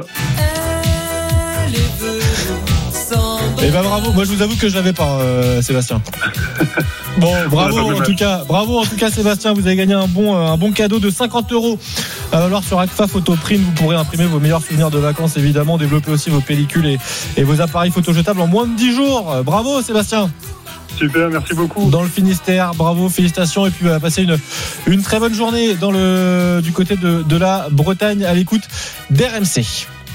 Eh ben bravo, moi je vous avoue que je l'avais pas, Sébastien. Bon, bravo en tout cas Sébastien, vous avez gagné un bon cadeau de 50 € à valoir sur Agfa Photoprint. Vous pourrez imprimer vos meilleurs souvenirs de vacances évidemment, développer aussi vos pellicules et vos appareils photojetables en moins de 10 jours. Bravo Sébastien. Super, merci beaucoup. Dans le Finistère, bravo, félicitations et puis passez une très bonne journée du côté de la Bretagne à l'écoute d'RMC.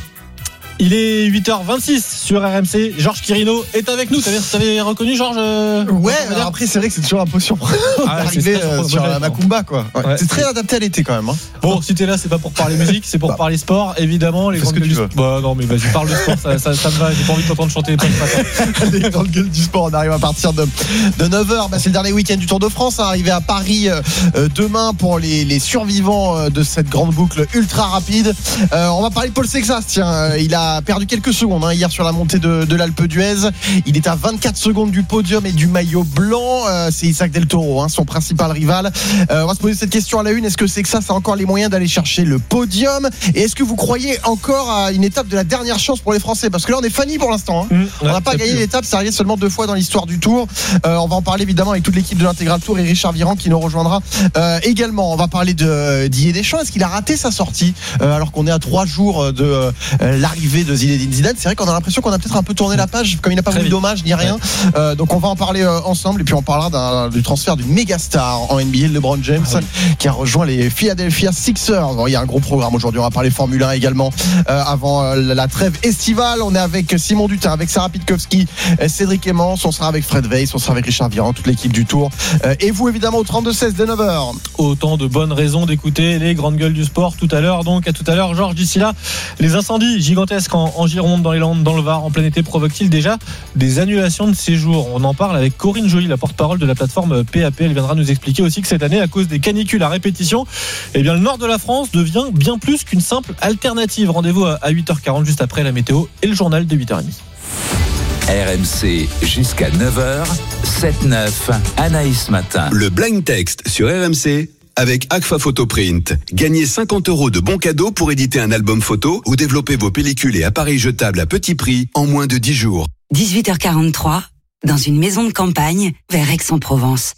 Il est 8h26 sur RMC. Georges Quirino est avec nous. T'avais reconnu Georges Ouais, alors après c'est vrai que c'est toujours un peu surprenant d'arriver sur la Macumba quoi. Ouais. C'est très adapté à l'été quand même. Bon, si t'es là, c'est pas pour parler musique, c'est pour parler sport, évidemment. Les grandes gueules du sport. Bah non, mais vas-y, parle de sport, ça me va. J'ai pas envie de t'entendre chanter les matin. Les grandes gueules du sport, on arrive à partir de 9h. C'est le dernier week-end du Tour de France. Arrivé à Paris demain pour les survivants de cette grande boucle ultra rapide. On va parler de Paul Sexas. Tiens, il a perdu quelques secondes hier sur la montée de l'Alpe d'Huez. Il est à 24 secondes du podium et du maillot blanc. C'est Isaac Del Toro, son principal rival. On va se poser cette question à la une. Est-ce que Sexas a encore les moyens d'aller chercher le podium ? Et est-ce que vous croyez encore à une étape de la dernière chance pour les Français ? Parce que là on est Fanny pour l'instant. On n'a pas gagné l'étape, c'est arrivé seulement 2 fois dans l'histoire du Tour. On va en parler évidemment avec toute l'équipe de l'Intégral Tour et Richard Virand qui nous rejoindra également. On va parler de Didier Deschamps. Est-ce qu'il a raté sa sortie alors qu'on est à 3 jours de l'arrivée de Zinedine Zidane? C'est vrai qu'on a l'impression qu'on a peut-être un peu tourné la page, comme il n'a pas voulu d'hommage ni rien. Donc on va en parler ensemble et puis on parlera du transfert d'une méga star en NBA, LeBron James, qui a rejoint les Philadelphia Sixers. Il y a un gros programme aujourd'hui. On va parler Formule 1 également avant la trêve estivale. On est avec Simon Dutin, avec Sarah Pitkowski, Cédric Emmons. On sera avec Fred Weiss, on sera avec Richard Virand, toute l'équipe du Tour. Et vous évidemment au 32-16 dès 9h. Autant de bonnes raisons d'écouter les grandes gueules du sport tout à l'heure. Donc à tout à l'heure, Georges. D'ici là, les incendies gigantesques séismes en Gironde, dans les Landes, dans le Var, en plein été, provoquent-ils déjà des annulations de séjour? On en parle avec Corinne Joly, la porte-parole de la plateforme PAP. Elle viendra nous expliquer aussi que cette année, à cause des canicules à répétition, eh bien, le nord de la France devient bien plus qu'une simple alternative. Rendez-vous à 8h40, juste après la météo et le journal de 8h30. RMC jusqu'à 9h, 7-9, Anaïs Matin. Le blind text sur RMC avec Agfa Photoprint. Gagnez 50 € de bons cadeaux pour éditer un album photo ou développer vos pellicules et appareils jetables à petit prix en moins de 10 jours. 18h43, dans une maison de campagne vers Aix-en-Provence.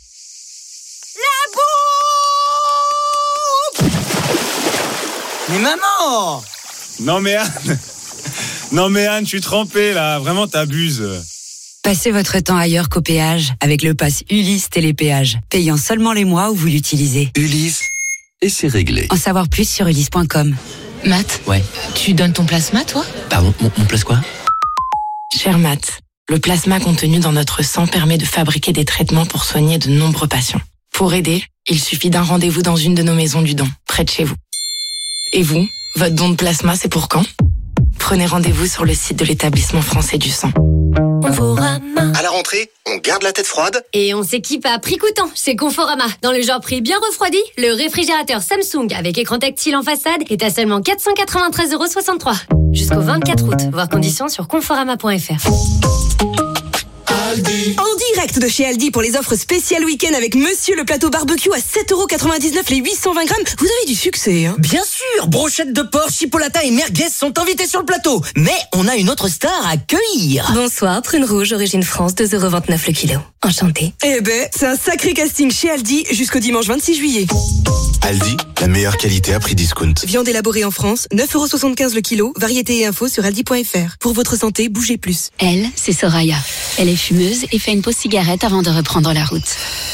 Mais maman! Non mais Anne, je suis trempé là, vraiment t'abuses. Passez votre temps ailleurs qu'au péage avec le pass Ulysse Télépéage, payant seulement les mois où vous l'utilisez. Ulysse, et c'est réglé. En savoir plus sur ulysse.com. Matt, Ouais. tu donnes ton plasma, toi? Pardon, mon place quoi? Cher Matt, le plasma contenu dans notre sang permet de fabriquer des traitements pour soigner de nombreux patients. Pour aider, il suffit d'un rendez-vous dans une de nos maisons du don, près de chez vous. Et vous, votre don de plasma, c'est pour quand? Prenez rendez-vous sur le site de l'établissement français du sang. À la rentrée, on garde la tête froide. Et on s'équipe à prix coûtant chez Conforama. Dans le genre prix bien refroidi, le réfrigérateur Samsung avec écran tactile en façade est à seulement 493,63 €. Jusqu'au 24 août. Voir conditions sur conforama.fr. En direct de chez Aldi pour les offres spéciales week-end avec Monsieur le plateau barbecue à 7,99 € les 820 grammes. Vous avez du succès, hein? Bien sûr, brochettes de porc, chipolata et merguez sont invités sur le plateau. Mais on a une autre star à accueillir. Bonsoir, prune rouge, origine France, 2,29 € le kilo. Enchantée. Eh ben, c'est un sacré casting chez Aldi jusqu'au dimanche 26 juillet. Aldi, la meilleure qualité à prix discount. Viande élaborée en France, 9,75 € le kilo. Variété et infos sur aldi.fr. Pour votre santé, bougez plus. Elle, c'est Soraya. Elle est fumeuse et fait une pause cigarette avant de reprendre la route.